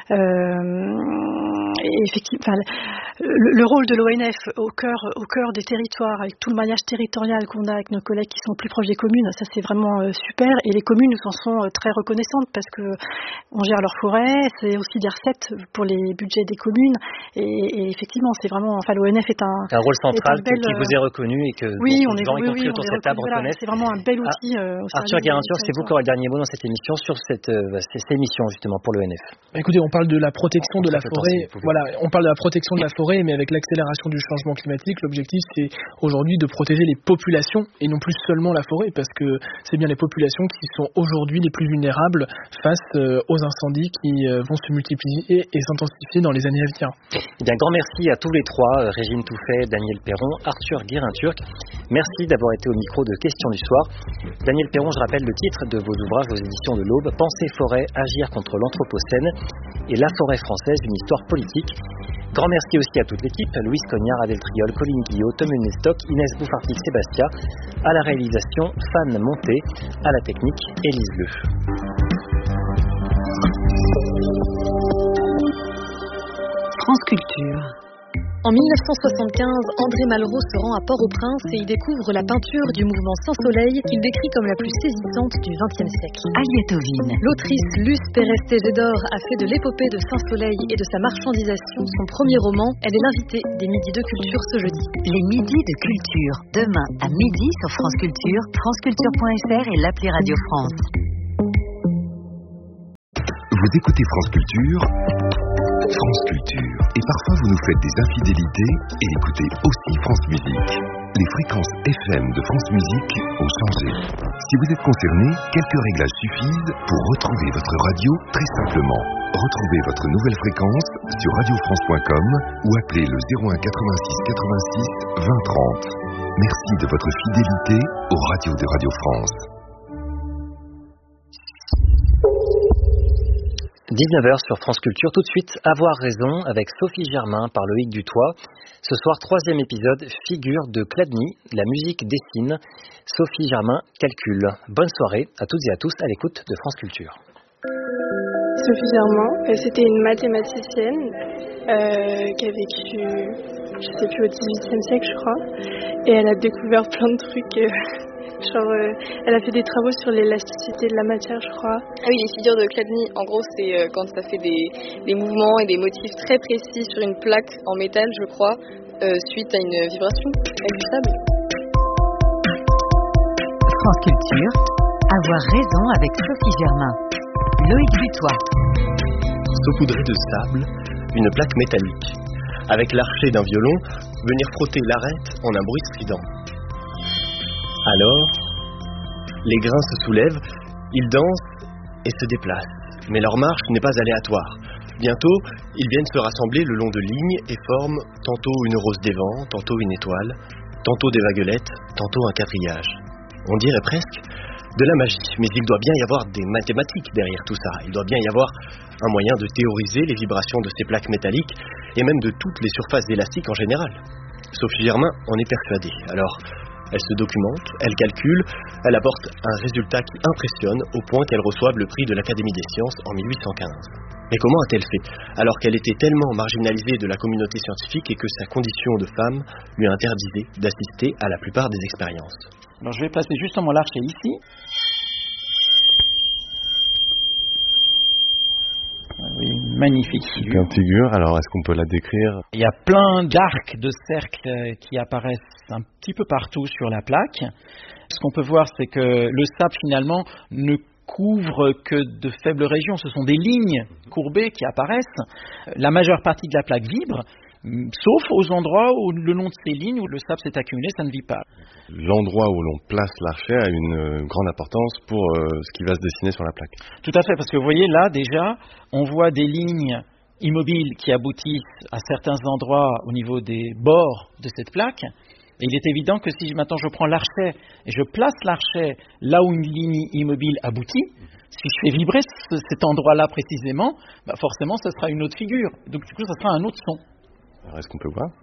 Euh, et effectivement, enfin, le, le rôle de l'O N F au cœur, au cœur des territoires, avec tout le maillage territorial qu'on a avec nos collègues qui sont plus proches des communes, ça c'est vraiment euh, super. Et les communes nous en sont euh, très reconnaissantes parce que on gère leurs forêts, c'est aussi des recettes pour les budgets des communes. Et, et effectivement, c'est vraiment, enfin, l'O N F est un, un rôle central un bel, qui vous est reconnu et que oui, beaucoup on de est, gens, y oui, compris oui, autour de cette cette table, voilà, reconnaissent. C'est vraiment un bel outil à, euh, au à Arthur Guérin-Turc, c'est vous qui aurez le dernier mot dans cette émission sur cette, euh, cette émission justement pour l'O N F. Écoutez, on parle de la protection de la forêt. Voilà, on parle de la protection de la forêt, mais avec l'accélération du changement climatique, l'objectif c'est aujourd'hui de protéger les populations et non plus seulement la forêt, parce que c'est bien les populations qui sont aujourd'hui les plus vulnérables face euh, aux incendies qui euh, vont se multiplier et s'intensifier dans les années à venir. Eh bien, grand merci à tous les trois, Régine Touffet, Daniel Perron, Arthur Guérin-Turc. Merci d'avoir été au micro de Questions du soir. Daniel Perron, je rappelle le titre de vos ouvrages aux éditions de l'Aube, Penser forêt, agir contre l'Anthropocène et la forêt française, une histoire politique. Grand merci aussi à toute l'équipe, Louise Cognard, Adèle Triol, Colline Guillot, Tom Nestock, Inès Bouffartic, Sébastien, à la réalisation, Fan Monté, à la technique, Élise Leu. France Culture. En mille neuf cent soixante-quinze, André Malraux se rend à Port-au-Prince et y découvre la peinture du mouvement Sans Soleil qu'il décrit comme la plus saisissante du vingtième siècle. Aliétovine. L'autrice Luce Pérez-Tégédor a fait de l'épopée de Saint Soleil et de sa marchandisation son premier roman. Elle est l'invitée des Midis de Culture ce jeudi. Les Midis de Culture, demain à midi sur France Culture, franceculture point f r et l'appli Radio France. Vous écoutez France Culture, France Culture. Et parfois vous nous faites des infidélités et écoutez aussi France Musique. Les fréquences F M de France Musique ont changé. Si vous êtes concerné, quelques réglages suffisent pour retrouver votre radio très simplement. Retrouvez votre nouvelle fréquence sur radio france point com ou appelez le zéro un quatre-vingt-six quatre-vingt-six vingt trente. Merci de votre fidélité aux radios de Radio France. dix-neuf heures sur France Culture, tout de suite, Avoir raison avec Sophie Germain par Loïc Dutoit. Ce soir, troisième épisode, Figure de Chladni, la musique dessine. Sophie Germain calcule. Bonne soirée à toutes et à tous à l'écoute de France Culture. Sophie Germain, c'était une mathématicienne euh, qui a vécu, je sais plus, au dix-huitième siècle, je crois. Et elle a découvert plein de trucs... Euh... Genre, euh, elle a fait des travaux sur l'élasticité de la matière, je crois. Ah oui, les figures de Chladni, en gros, c'est euh, quand ça fait des, des mouvements et des motifs très précis sur une plaque en métal, je crois, euh, suite à une vibration avec du sable. France Culture, Avoir raison avec Sophie Germain. Loïc Dutoit. Saupoudré de sable, une plaque métallique. Avec l'archet d'un violon, venir frotter l'arête en un bruit strident. Alors, les grains se soulèvent, ils dansent et se déplacent. Mais leur marche n'est pas aléatoire. Bientôt, ils viennent se rassembler le long de lignes et forment tantôt une rose des vents, tantôt une étoile, tantôt des vaguelettes, tantôt un quadrillage. On dirait presque de la magie, mais il doit bien y avoir des mathématiques derrière tout ça. Il doit bien y avoir un moyen de théoriser les vibrations de ces plaques métalliques et même de toutes les surfaces élastiques en général. Sophie Germain en est persuadée. Alors, elle se documente, elle calcule, elle apporte un résultat qui impressionne au point qu'elle reçoive le prix de l'Académie des sciences en mille huit cent quinze. Mais comment a-t-elle fait, alors qu'elle était tellement marginalisée de la communauté scientifique et que sa condition de femme lui interdisait d'assister à la plupart des expériences? Alors je vais placer justement l'archet ici. Oui, magnifique figure. Une figure, alors est-ce qu'on peut la décrire? Il y a plein d'arcs, de cercles qui apparaissent un petit peu partout sur la plaque. Ce qu'on peut voir, c'est que le sable finalement ne couvre que de faibles régions. Ce sont des lignes courbées qui apparaissent. La majeure partie de la plaque vibre, sauf aux endroits où le long de ces lignes où le sable s'est accumulé, ça ne vit pas. L'endroit où l'on place l'archet a une euh, grande importance pour euh, ce qui va se dessiner sur la plaque. Tout à fait, parce que vous voyez là déjà, on voit des lignes immobiles qui aboutissent à certains endroits au niveau des bords de cette plaque. Et il est évident que si maintenant je prends l'archet et je place l'archet là où une ligne immobile aboutit, si je fais vibrer ce, cet endroit-là précisément, bah forcément ce sera une autre figure. Donc du coup, ce sera un autre son. Alors, est-ce qu'on peut voir?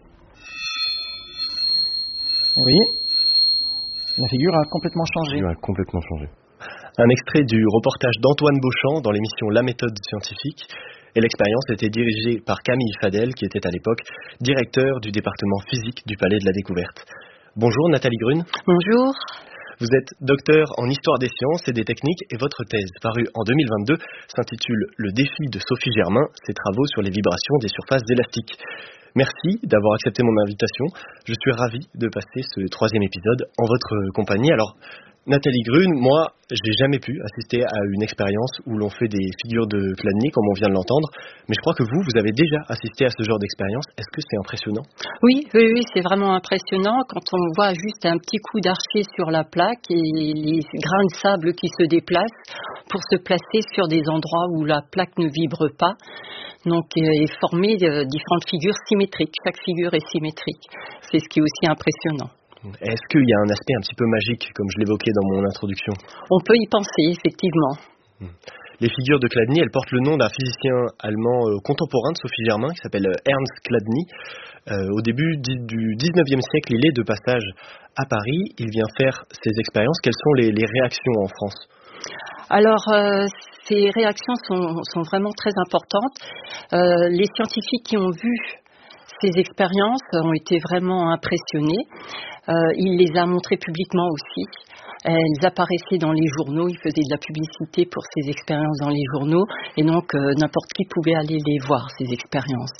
Oui. La figure a complètement changé. La figure a complètement changé. Un extrait du reportage d'Antoine Beauchamp dans l'émission La méthode scientifique. Et l'expérience était dirigée par Camille Fadel, qui était à l'époque directeur du département physique du Palais de la Découverte. Bonjour Nathalie Grune. Bonjour. Vous êtes docteur en histoire des sciences et des techniques et votre thèse, parue en deux mille vingt-deux, s'intitule « Le défi de Sophie Germain, ses travaux sur les vibrations des surfaces élastiques ». Merci d'avoir accepté mon invitation. Je suis ravi de passer ce troisième épisode en votre compagnie. Alors, Nathalie Grune, moi, j'ai jamais pu assister à une expérience où l'on fait des figures de Chladni, comme on vient de l'entendre, mais je crois que vous, vous avez déjà assisté à ce genre d'expérience. Est-ce que c'est impressionnant ? Oui, oui, oui, c'est vraiment impressionnant quand on voit juste un petit coup d'archet sur la plaque et les grains de sable qui se déplacent pour se placer sur des endroits où la plaque ne vibre pas. Donc, et former de différentes figures symétriques. Chaque figure est symétrique. C'est ce qui est aussi impressionnant. Est-ce qu'il y a un aspect un petit peu magique, comme je l'évoquais dans mon introduction ? On peut y penser, effectivement. Les figures de Chladni, elles portent le nom d'un physicien allemand euh, contemporain de Sophie Germain, qui s'appelle Ernst Chladni. Euh, au début du dix-neuvième siècle, il est de passage à Paris. Il vient faire ses expériences. Quelles sont les, les réactions en France ? Alors, euh, ces réactions sont, sont vraiment très importantes. Euh, les scientifiques qui ont vu ces expériences ont été vraiment impressionnés. Euh, il les a montrées publiquement aussi. Elles apparaissaient dans les journaux, il faisait de la publicité pour ces expériences dans les journaux, et donc euh, n'importe qui pouvait aller les voir, ces expériences.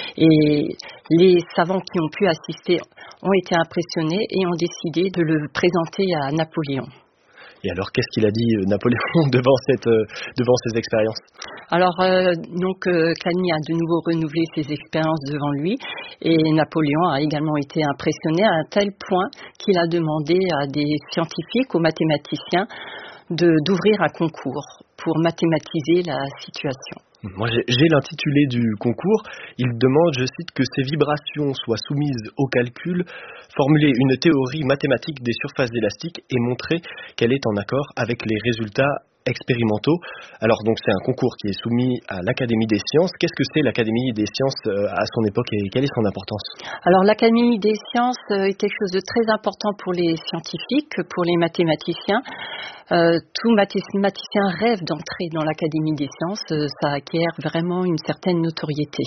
Et les savants qui ont pu assister ont été impressionnés et ont décidé de le présenter à Napoléon. Et alors, qu'est-ce qu'il a dit, Napoléon, devant, cette, euh, devant ces expériences ? Alors, euh, donc, euh, Chladni a de nouveau renouvelé ses expériences devant lui, et Napoléon a également été impressionné à un tel point qu'il a demandé à des scientifiques, aux mathématiciens, de, d'ouvrir un concours pour mathématiser la situation. Moi, j'ai, j'ai l'intitulé du concours. Il demande, je cite, que ces vibrations soient soumises au calcul, formuler une théorie mathématique des surfaces élastiques et montrer qu'elle est en accord avec les résultats expérimentaux. Alors donc c'est un concours qui est soumis à l'Académie des sciences. Qu'est-ce que c'est l'Académie des sciences à son époque et quelle est son importance ? Alors l'Académie des sciences est quelque chose de très important pour les scientifiques, pour les mathématiciens. Euh, tout mathématicien rêve d'entrer dans l'Académie des sciences, ça acquiert vraiment une certaine notoriété.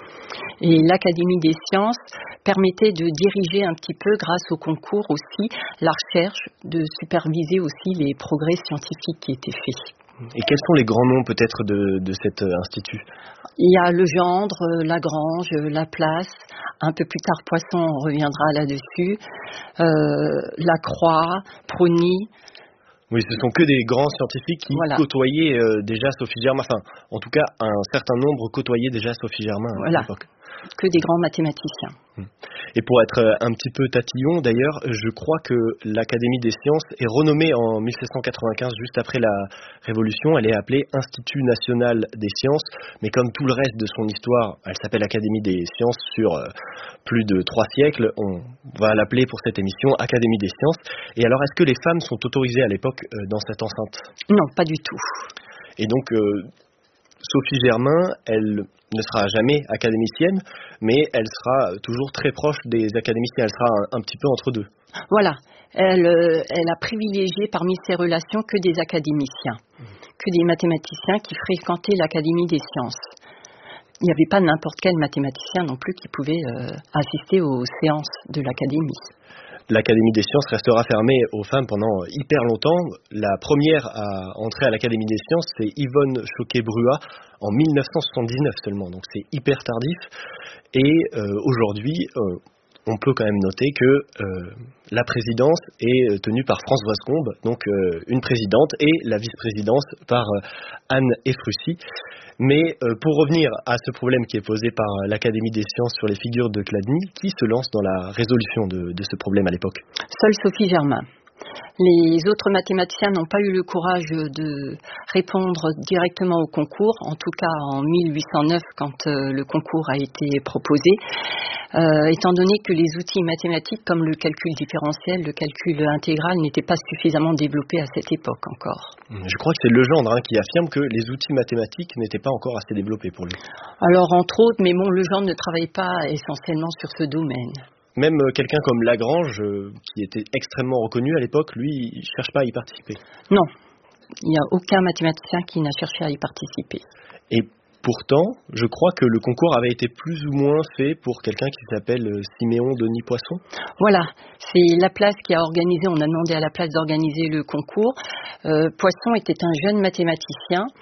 Et l'Académie des sciences permettait de diriger un petit peu, grâce au concours aussi, la recherche, de superviser aussi les progrès scientifiques qui étaient faits. Et quels sont les grands noms peut-être de, de cet institut ? Il y a Legendre, Lagrange, Laplace, un peu plus tard Poisson, on reviendra là-dessus, euh, Lacroix, Prony. Oui, ce sont que des grands scientifiques qui voilà. côtoyaient euh, déjà Sophie Germain, enfin, en tout cas, un certain nombre côtoyaient déjà Sophie Germain voilà. à l'époque. Que des grands mathématiciens. Et pour être un petit peu tatillon, d'ailleurs, je crois que l'Académie des sciences est renommée en mille sept cent quatre-vingt-quinze, juste après la Révolution. Elle est appelée Institut national des sciences, mais comme tout le reste de son histoire, elle s'appelle Académie des sciences sur euh, plus de trois siècles. On va l'appeler pour cette émission Académie des sciences. Et alors, est-ce que les femmes sont autorisées à l'époque euh, dans cette enceinte ? Non, pas du tout. Et donc, euh, Sophie Germain, elle ne sera jamais académicienne, mais elle sera toujours très proche des académiciens. Elle sera un, un petit peu entre deux. Voilà. Elle, euh, elle a privilégié parmi ses relations que des académiciens, mmh. que des mathématiciens qui fréquentaient l'Académie des sciences. Il n'y avait pas n'importe quel mathématicien non plus qui pouvait euh, assister aux séances de l'Académie. L'Académie des sciences restera fermée aux femmes pendant hyper longtemps. La première à entrer à l'Académie des sciences, c'est Yvonne Choquet-Bruat en mille neuf cent soixante-dix-neuf seulement, donc c'est hyper tardif. Et euh, aujourd'hui, euh, on peut quand même noter que euh, la présidence est tenue par Françoise Combe, donc euh, une présidente, et la vice-présidence par euh, Anne Ephrussi. Mais euh, pour revenir à ce problème qui est posé par l'Académie des sciences sur les figures de Chladni, qui se lance dans la résolution de, de ce problème à l'époque ? Seule Sophie Germain. Les autres mathématiciens n'ont pas eu le courage de répondre directement au concours, en tout cas en mille huit cent neuf quand euh, le concours a été proposé, euh, étant donné que les outils mathématiques comme le calcul différentiel, le calcul intégral n'étaient pas suffisamment développés à cette époque encore. Je crois que c'est Legendre hein, qui affirme que les outils mathématiques n'étaient pas encore assez développés pour lui. Alors entre autres, mais bon, Legendre ne travaille pas essentiellement sur ce domaine. Même quelqu'un comme Lagrange, euh, qui était extrêmement reconnu à l'époque, lui, il ne cherche pas à y participer. Non, il n'y a aucun mathématicien qui n'a cherché à y participer. Et pourtant, je crois que le concours avait été plus ou moins fait pour quelqu'un qui s'appelle Siméon Denis Poisson. Voilà, c'est Laplace qui a organisé, on a demandé à Laplace d'organiser le concours. Euh, Poisson était un jeune mathématicien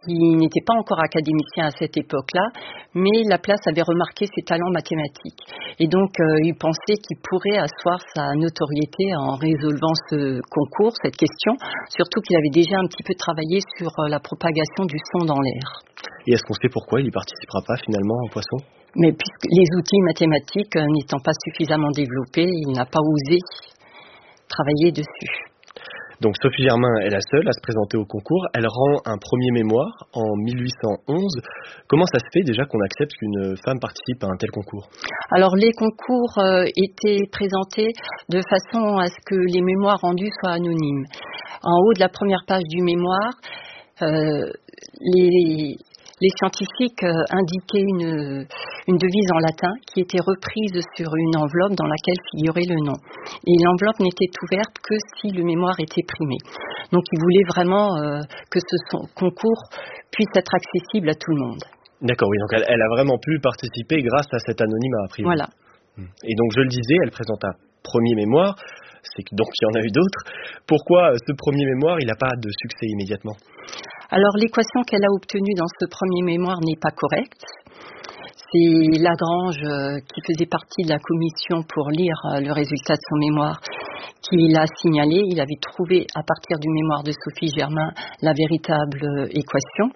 qui n'était pas encore académicien à cette époque-là, mais Laplace avait remarqué ses talents mathématiques. Et donc, euh, il pensait qu'il pourrait asseoir sa notoriété en résolvant ce concours, cette question, surtout qu'il avait déjà un petit peu travaillé sur euh, la propagation du son dans l'air. Et est-ce qu'on sait pourquoi il n'y participera pas finalement au Poisson ? Mais puisque les outils mathématiques euh, n'étant pas suffisamment développés, il n'a pas osé travailler dessus. Donc Sophie Germain est la seule à se présenter au concours. Elle rend un premier mémoire en mille huit cent onze. Comment ça se fait déjà qu'on accepte qu'une femme participe à un tel concours ? Alors les concours euh, étaient présentés de façon à ce que les mémoires rendus soient anonymes. En haut de la première page du mémoire, euh, les... Les scientifiques euh, indiquaient une, une devise en latin qui était reprise sur une enveloppe dans laquelle figurait le nom. Et l'enveloppe n'était ouverte que si le mémoire était primé. Donc ils voulaient vraiment euh, que ce son, concours puisse être accessible à tout le monde. D'accord, oui, donc elle, elle a vraiment pu participer grâce à cet anonymat a priori. Voilà. Et donc je le disais, elle présente un premier mémoire, c'est que donc il y en a eu d'autres. Pourquoi ce premier mémoire, il n'a pas de succès immédiatement ? Alors l'équation qu'elle a obtenue dans ce premier mémoire n'est pas correcte. C'est Lagrange, euh, qui faisait partie de la commission pour lire euh, le résultat de son mémoire, qui l'a signalé. Il avait trouvé à partir du mémoire de Sophie Germain la véritable euh, équation.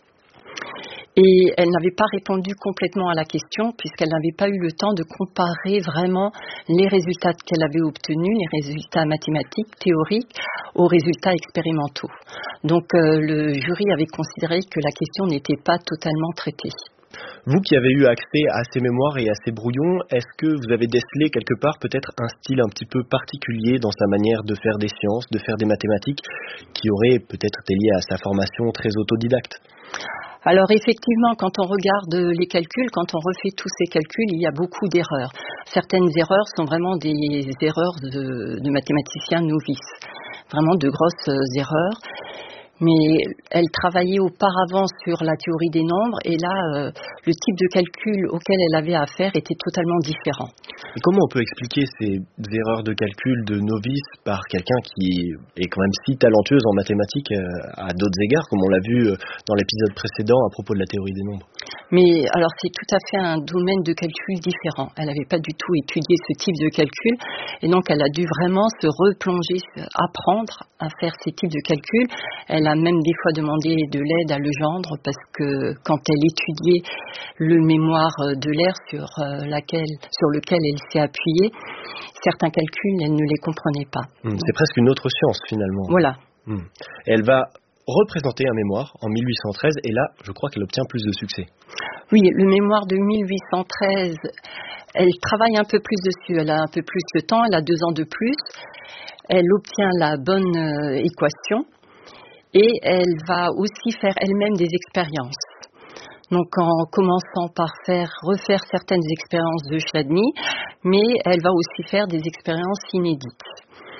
Et elle n'avait pas répondu complètement à la question puisqu'elle n'avait pas eu le temps de comparer vraiment les résultats qu'elle avait obtenus, les résultats mathématiques, théoriques, aux résultats expérimentaux. Donc euh, le jury avait considéré que la question n'était pas totalement traitée. Vous qui avez eu accès à ces mémoires et à ces brouillons, est-ce que vous avez décelé quelque part peut-être un style un petit peu particulier dans sa manière de faire des sciences, de faire des mathématiques, qui aurait peut-être été lié à sa formation très autodidacte ? Alors effectivement, quand on regarde les calculs, quand on refait tous ces calculs, il y a beaucoup d'erreurs. Certaines erreurs sont vraiment des erreurs de, de mathématiciens novices, vraiment de grosses erreurs. Mais elle travaillait auparavant sur la théorie des nombres et là, euh, le type de calcul auquel elle avait affaire était totalement différent. Et comment on peut expliquer ces erreurs de calcul de novice par quelqu'un qui est quand même si talentueuse en mathématiques euh, à d'autres égards, comme on l'a vu dans l'épisode précédent à propos de la théorie des nombres ? Mais alors c'est tout à fait un domaine de calcul différent. Elle n'avait pas du tout étudié ce type de calcul et donc elle a dû vraiment se replonger, apprendre à faire ces types de calculs. Elle a même des fois demandé de l'aide à Legendre parce que quand elle étudiait le mémoire de l'air sur, laquelle, sur lequel elle s'est appuyée, certains calculs, elle ne les comprenait pas. Mmh, c'est presque une autre science finalement. Voilà. Mmh. Et elle va représenter un mémoire en mille huit cent treize et là, je crois qu'elle obtient plus de succès. Oui, le mémoire de mille huit cent treize, elle travaille un peu plus dessus, elle a un peu plus de temps, elle a deux ans de plus, elle obtient la bonne euh, équation et elle va aussi faire elle-même des expériences. Donc en commençant par faire refaire certaines expériences de Chladni, mais elle va aussi faire des expériences inédites.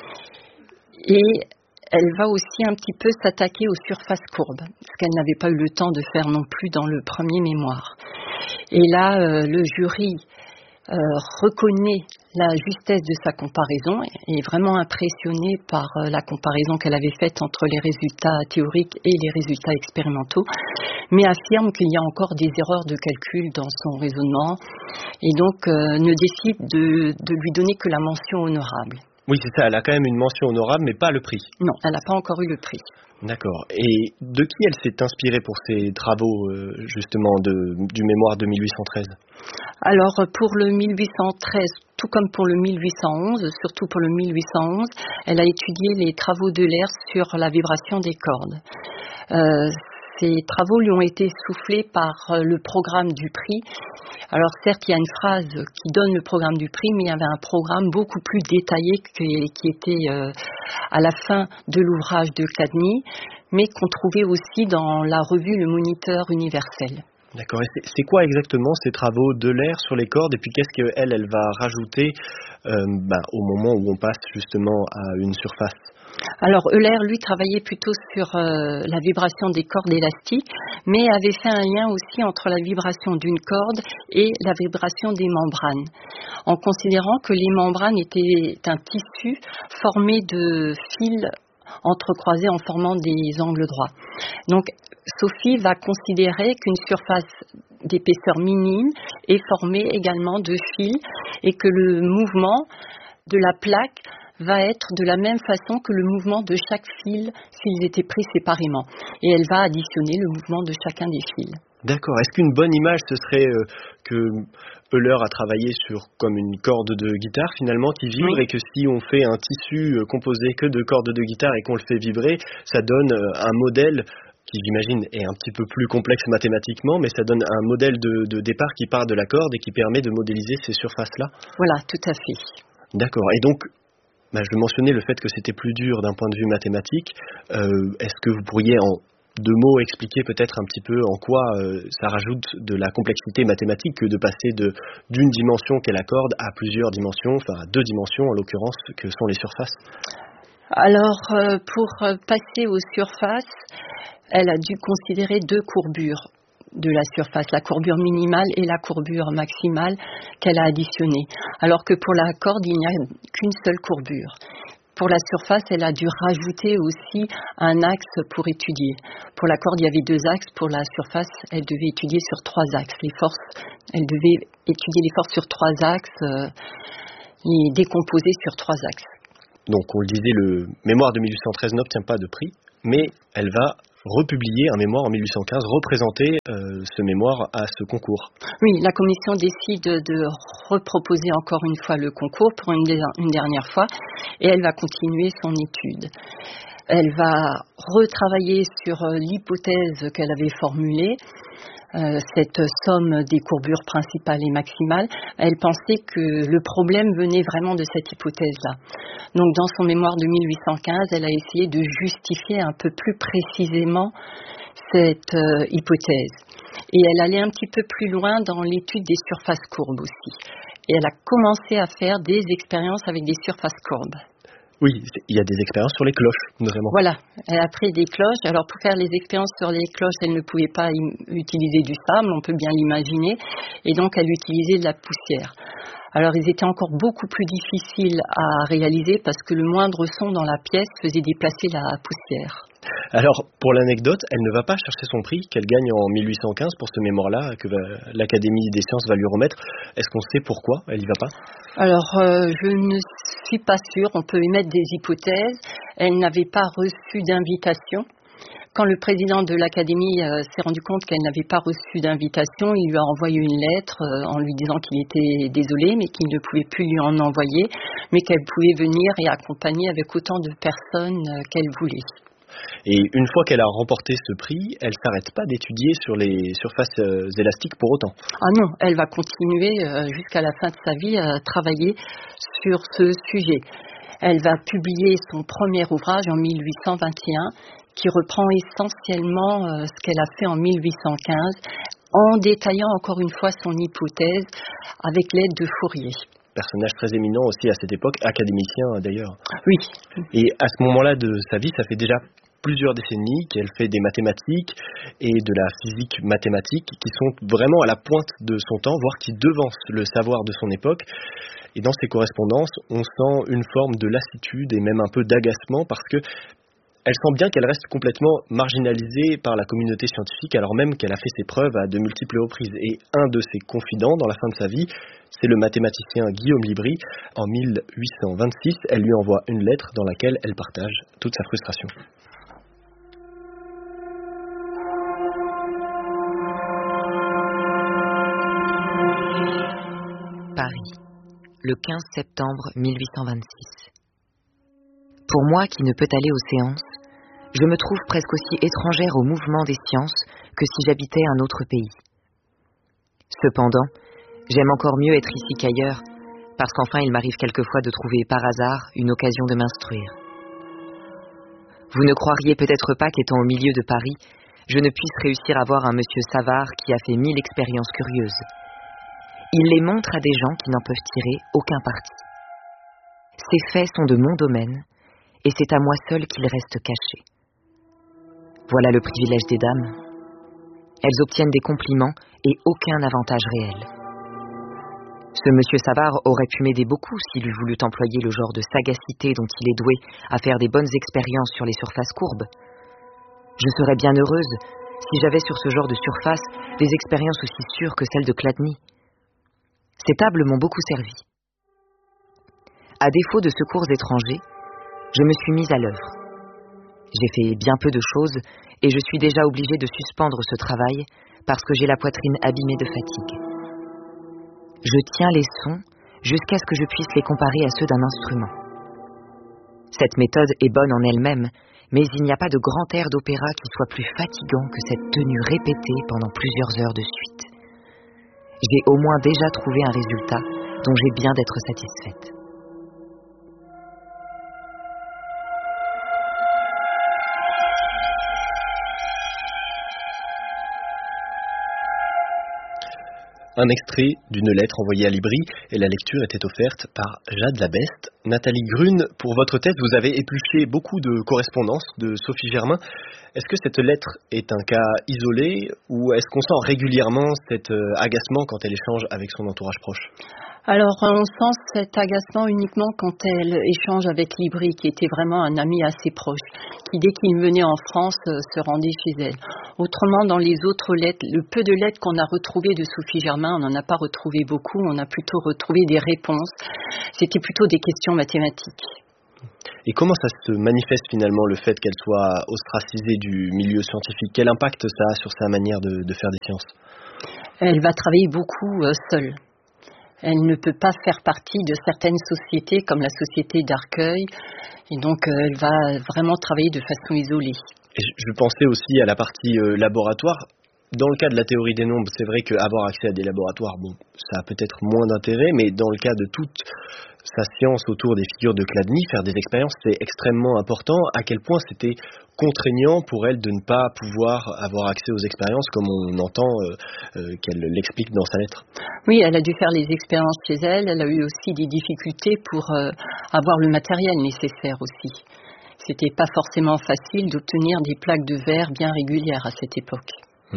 Et elle va aussi un petit peu s'attaquer aux surfaces courbes, ce qu'elle n'avait pas eu le temps de faire non plus dans le premier mémoire. Et là, euh, le jury euh, reconnaît la justesse de sa comparaison et est vraiment impressionné par euh, la comparaison qu'elle avait faite entre les résultats théoriques et les résultats expérimentaux, mais affirme qu'il y a encore des erreurs de calcul dans son raisonnement et donc euh, ne décide de, de lui donner que la mention honorable. Oui, c'est ça, elle a quand même une mention honorable, mais pas le prix. Non, elle n'a pas encore eu le prix. D'accord. Et de qui elle s'est inspirée pour ses travaux, euh, justement, de, du mémoire de mille huit cent treize ? Alors, pour le mille huit cent treize, tout comme pour le mille huit cent onze, surtout pour le mille huit cent onze, elle a étudié les travaux d'Euler sur la vibration des cordes. Euh, ces travaux lui ont été soufflés par le programme du prix. Alors certes, il y a une phrase qui donne le programme du prix, mais il y avait un programme beaucoup plus détaillé qui, qui était euh, à la fin de l'ouvrage de Chladni, mais qu'on trouvait aussi dans la revue Le Moniteur universel. D'accord. Et c'est, c'est quoi exactement ces travaux d'Euler sur les cordes ? Et puis qu'est-ce qu'elle, elle va rajouter euh, bah, au moment où on passe justement à une surface ? Alors Euler, lui, travaillait plutôt sur euh, la vibration des cordes élastiques, mais avait fait un lien aussi entre la vibration d'une corde et la vibration des membranes, en considérant que les membranes étaient un tissu formé de fils entrecroisées en formant des angles droits. Donc Sophie va considérer qu'une surface d'épaisseur minime est formée également de fils et que le mouvement de la plaque va être de la même façon que le mouvement de chaque fil s'ils étaient pris séparément. Et elle va additionner le mouvement de chacun des fils. D'accord. Est-ce qu'une bonne image, ce serait euh, que Euler a travaillé sur comme une corde de guitare finalement qui vibre, oui. Et que si on fait un tissu euh, composé que de cordes de guitare et qu'on le fait vibrer, ça donne euh, un modèle qui, j'imagine, est un petit peu plus complexe mathématiquement, mais ça donne un modèle de, de départ qui part de la corde et qui permet de modéliser ces surfaces-là. Voilà, tout à fait. D'accord. Et donc, bah, je mentionnais le fait que c'était plus dur d'un point de vue mathématique. Euh, est-ce que vous pourriez en deux mots expliquer peut-être un petit peu en quoi euh, ça rajoute de la complexité mathématique que de passer de, d'une dimension qu'est la corde à plusieurs dimensions, enfin à deux dimensions en l'occurrence, que sont les surfaces? Alors, euh, pour passer aux surfaces, elle a dû considérer deux courbures de la surface, la courbure minimale et la courbure maximale qu'elle a additionnées. Alors que pour la corde, il n'y a qu'une seule courbure. Pour la surface, elle a dû rajouter aussi un axe pour étudier. Pour la corde, il y avait deux axes. Pour la surface, elle devait étudier sur trois axes. Les forces, elle devait étudier les forces sur trois axes euh, et décomposer sur trois axes. Donc, on le disait, le mémoire de mille huit cent treize n'obtient pas de prix, mais elle va republier un mémoire en mille huit cent quinze, représenter euh, ce mémoire à ce concours. Oui, la commission décide de reproposer encore une fois le concours pour une, une dernière fois et elle va continuer son étude. Elle va retravailler sur l'hypothèse qu'elle avait formulée, euh, cette somme des courbures principales et maximales. Elle pensait que le problème venait vraiment de cette hypothèse-là. Donc dans son mémoire de mille huit cent quinze, elle a essayé de justifier un peu plus précisément cette euh, hypothèse. Et elle allait un petit peu plus loin dans l'étude des surfaces courbes aussi. Et elle a commencé à faire des expériences avec des surfaces courbes. Oui, il y a des expériences sur les cloches, notamment. Voilà, elle a pris des cloches. Alors, pour faire les expériences sur les cloches, elle ne pouvait pas utiliser du sable, on peut bien l'imaginer. Et donc, elle utilisait de la poussière. Alors, ils étaient encore beaucoup plus difficiles à réaliser parce que le moindre son dans la pièce faisait déplacer la poussière. Alors, pour l'anecdote, elle ne va pas chercher son prix qu'elle gagne en mille huit cent quinze pour ce mémoire-là que va, l'Académie des sciences va lui remettre. Est-ce qu'on sait pourquoi elle n'y va pas? Alors, euh, je ne suis pas sûre. On peut émettre des hypothèses. Elle n'avait pas reçu d'invitation. Quand le président de l'Académie euh, s'est rendu compte qu'elle n'avait pas reçu d'invitation, il lui a envoyé une lettre euh, en lui disant qu'il était désolé, mais qu'il ne pouvait plus lui en envoyer, mais qu'elle pouvait venir et accompagner avec autant de personnes euh, qu'elle voulait. Et une fois qu'elle a remporté ce prix, elle ne s'arrête pas d'étudier sur les surfaces euh, élastiques pour autant. Ah non, elle va continuer euh, jusqu'à la fin de sa vie à travailler sur ce sujet. Elle va publier son premier ouvrage en mille huit cent vingt et un qui reprend essentiellement euh, ce qu'elle a fait en mille huit cent quinze en détaillant encore une fois son hypothèse avec l'aide de Fourier. Personnage très éminent aussi à cette époque, académicien d'ailleurs. Oui. Et à ce moment-là de sa vie, ça fait déjà plusieurs décennies qu'elle fait des mathématiques et de la physique mathématique qui sont vraiment à la pointe de son temps, voire qui devancent le savoir de son époque. Et dans ses correspondances, on sent une forme de lassitude et même un peu d'agacement parce que elle sent bien qu'elle reste complètement marginalisée par la communauté scientifique alors même qu'elle a fait ses preuves à de multiples reprises. Et un de ses confidents dans la fin de sa vie, c'est le mathématicien Guillaume Libri. En mille huit cent vingt-six, elle lui envoie une lettre dans laquelle elle partage toute sa frustration. Paris, le quinze septembre mille huit cent vingt-six. Pour moi qui ne peut aller aux séances, je me trouve presque aussi étrangère au mouvement des sciences que si j'habitais un autre pays. Cependant, j'aime encore mieux être ici qu'ailleurs, parce qu'enfin il m'arrive quelquefois de trouver par hasard une occasion de m'instruire. Vous ne croiriez peut-être pas qu'étant au milieu de Paris, je ne puisse réussir à voir un monsieur Savard qui a fait mille expériences curieuses. Il les montre à des gens qui n'en peuvent tirer aucun parti. Ces faits sont de mon domaine, et c'est à moi seul qu'ils restent cachés. Voilà le privilège des dames. Elles obtiennent des compliments et aucun avantage réel. Ce monsieur Savard aurait pu m'aider beaucoup s'il eût voulu employer le genre de sagacité dont il est doué à faire des bonnes expériences sur les surfaces courbes. Je serais bien heureuse si j'avais sur ce genre de surface des expériences aussi sûres que celles de Chladni. Ces tables m'ont beaucoup servi. À défaut de secours étrangers, je me suis mise à l'œuvre. J'ai fait bien peu de choses et je suis déjà obligée de suspendre ce travail parce que j'ai la poitrine abîmée de fatigue. Je tiens les sons jusqu'à ce que je puisse les comparer à ceux d'un instrument. Cette méthode est bonne en elle-même, mais il n'y a pas de grand air d'opéra qui soit plus fatigant que cette tenue répétée pendant plusieurs heures de suite. J'ai au moins déjà trouvé un résultat dont j'ai bien d'être satisfaite. Un extrait d'une lettre envoyée à Libri et la lecture était offerte par Jade Labeste. Nathalie Grune, pour votre thèse, vous avez épluché beaucoup de correspondances de Sophie Germain. Est-ce que cette lettre est un cas isolé ou est-ce qu'on sent régulièrement cet agacement quand elle échange avec son entourage proche ? Alors, on sent cet agacement uniquement quand elle échange avec Libri, qui était vraiment un ami assez proche, qui, dès qu'il venait en France, se rendait chez elle. Autrement, dans les autres lettres, le peu de lettres qu'on a retrouvées de Sophie Germain, on n'en a pas retrouvé beaucoup, on a plutôt retrouvé des réponses. C'était plutôt des questions mathématiques. Et comment ça se manifeste finalement, le fait qu'elle soit ostracisée du milieu scientifique ? Quel impact ça a sur sa manière de, de faire des sciences ? Elle va travailler beaucoup euh, seule. Elle ne peut pas faire partie de certaines sociétés comme la société d'Arcueil et donc euh, elle va vraiment travailler de façon isolée. Et je, je pensais aussi à la partie euh, laboratoire. Dans le cas de la théorie des nombres, c'est vrai qu'avoir accès à des laboratoires, bon, ça a peut-être moins d'intérêt, mais dans le cas de toute sa science autour des figures de Chladni, faire des expériences, c'est extrêmement important. À quel point c'était contraignant pour elle de ne pas pouvoir avoir accès aux expériences, comme on entend euh, euh, qu'elle l'explique dans sa lettre. Oui, elle a dû faire les expériences chez elle. Elle a eu aussi des difficultés pour euh, avoir le matériel nécessaire aussi. C'était pas forcément facile d'obtenir des plaques de verre bien régulières à cette époque.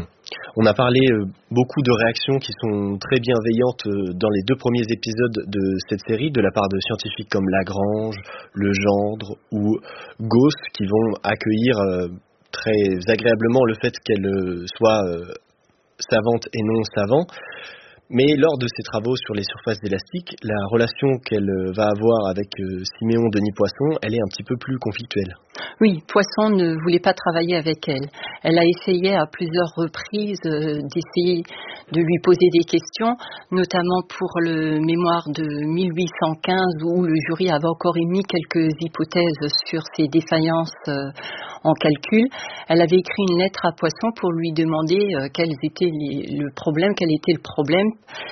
On a parlé euh, beaucoup de réactions qui sont très bienveillantes euh, dans les deux premiers épisodes de cette série, de la part de scientifiques comme Lagrange, Legendre ou Gauss, qui vont accueillir euh, très agréablement le fait qu'elle euh, soit euh, savante et non savant. Mais lors de ses travaux sur les surfaces élastiques, la relation qu'elle va avoir avec euh, Siméon Denis Poisson, elle est un petit peu plus conflictuelle. Oui, Poisson ne voulait pas travailler avec elle. Elle a essayé à plusieurs reprises euh, d'essayer de lui poser des questions, notamment pour le mémoire de mille huit cent quinze où le jury avait encore émis quelques hypothèses sur ses défaillances euh, en calcul. Elle avait écrit une lettre à Poisson pour lui demander euh, quels étaient les, le problème, quel était le problème.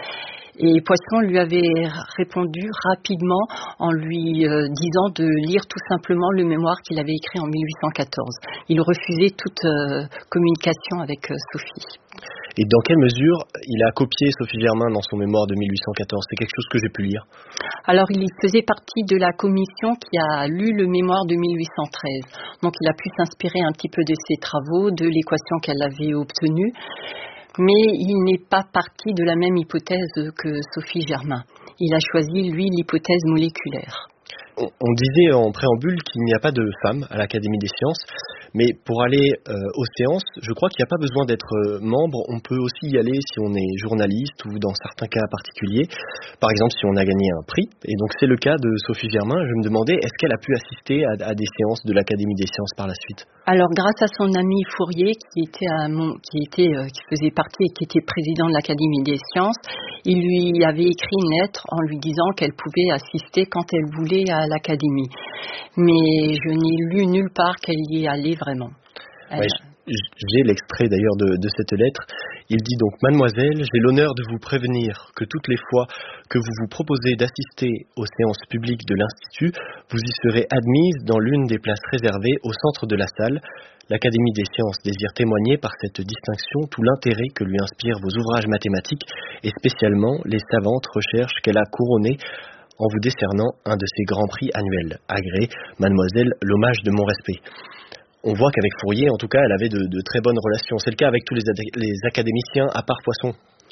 Et Poisson lui avait répondu rapidement en lui euh, disant de lire tout simplement le mémoire qu'il avait écrit en mille huit cent quatorze. Il refusait toute euh, communication avec euh, Sophie. Et dans quelle mesure il a copié Sophie Germain dans son mémoire de mille huit cent quatorze ? C'est quelque chose que j'ai pu lire. Alors, il faisait partie de la commission qui a lu le mémoire de mille huit cent treize. Donc, il a pu s'inspirer un petit peu de ses travaux, de l'équation qu'elle avait obtenue. Mais il n'est pas parti de la même hypothèse que Sophie Germain. Il a choisi, lui, l'hypothèse moléculaire. On, on disait en préambule qu'il n'y a pas de femmes à l'Académie des sciences, mais pour aller euh, aux séances, je crois qu'il n'y a pas besoin d'être euh, membre. On peut aussi y aller si on est journaliste ou dans certains cas particuliers. Par exemple, si on a gagné un prix. Et donc, c'est le cas de Sophie Germain. Je me demandais, est-ce qu'elle a pu assister à, à des séances de l'Académie des sciences par la suite ? Alors, grâce à son ami Fourier, qui était, à mon, qui était, euh, qui faisait partie et qui était président de l'Académie des sciences, il lui avait écrit une lettre en lui disant qu'elle pouvait assister quand elle voulait à l'Académie. Mais je n'ai lu nulle part qu'elle y est allée vraiment. Elle... Ouais, j'ai l'extrait d'ailleurs de, de cette lettre. Il dit donc: Mademoiselle, j'ai l'honneur de vous prévenir que toutes les fois que vous vous proposez d'assister aux séances publiques de l'Institut, vous y serez admise dans l'une des places réservées au centre de la salle. L'Académie des sciences désire témoigner par cette distinction tout l'intérêt que lui inspirent vos ouvrages mathématiques et spécialement les savantes recherches qu'elle a couronnées en vous décernant un de ses grands prix annuels. Agré, mademoiselle, l'hommage de mon respect. On voit qu'avec Fourier, en tout cas, elle avait de, de très bonnes relations. C'est le cas avec tous les, ad- les académiciens, à part Poisson.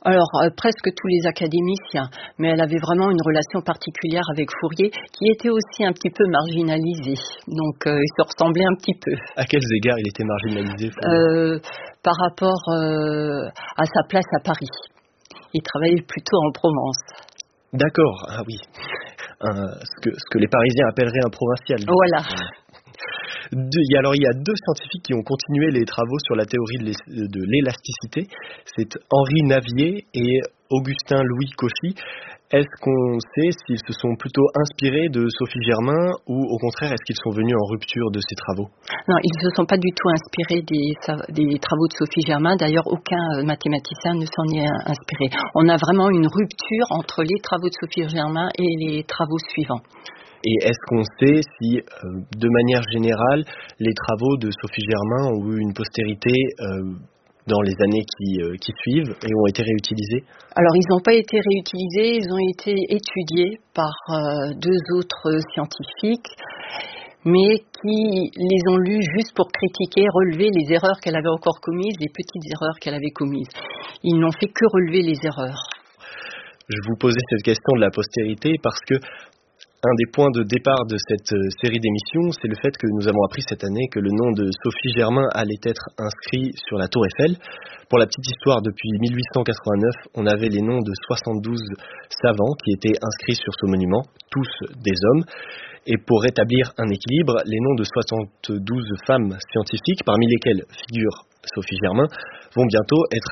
Alors, euh, presque tous les académiciens, mais elle avait vraiment une relation particulière avec Fourier, qui était aussi un petit peu marginalisé. Donc, euh, il se ressemblait un petit peu. À quels égards il était marginalisé, euh, Par rapport euh, à sa place à Paris. Il travaillait plutôt en Provence. D'accord, ah oui. Un, ce, que, ce que les Parisiens appelleraient un provincial. Voilà. De, y a, alors, il y a deux scientifiques qui ont continué les travaux sur la théorie de l'élasticité. C'est Henri Navier et Augustin Louis Cauchy. Est-ce qu'on sait s'ils se sont plutôt inspirés de Sophie Germain ou au contraire, est-ce qu'ils sont venus en rupture de ces travaux? Non, ils ne se sont pas du tout inspirés des, des travaux de Sophie Germain. D'ailleurs, aucun mathématicien ne s'en est inspiré. On a vraiment une rupture entre les travaux de Sophie Germain et les travaux suivants. Et est-ce qu'on sait si, euh, de manière générale, les travaux de Sophie Germain ont eu une postérité euh, dans les années qui, euh, qui suivent et ont été réutilisés? Alors, ils n'ont pas été réutilisés, ils ont été étudiés par euh, deux autres scientifiques, mais qui les ont lus juste pour critiquer, relever les erreurs qu'elle avait encore commises, les petites erreurs qu'elle avait commises. Ils n'ont fait que relever les erreurs. Je vous posais cette question de la postérité parce que un des points de départ de cette série d'émissions, c'est le fait que nous avons appris cette année que le nom de Sophie Germain allait être inscrit sur la Tour Eiffel. Pour la petite histoire, depuis mille huit cent quatre-vingt-neuf, on avait les noms de soixante-douze savants qui étaient inscrits sur ce monument, tous des hommes. Et pour rétablir un équilibre, les noms de soixante-douze femmes scientifiques, parmi lesquelles figure Sophie Germain, vont bientôt être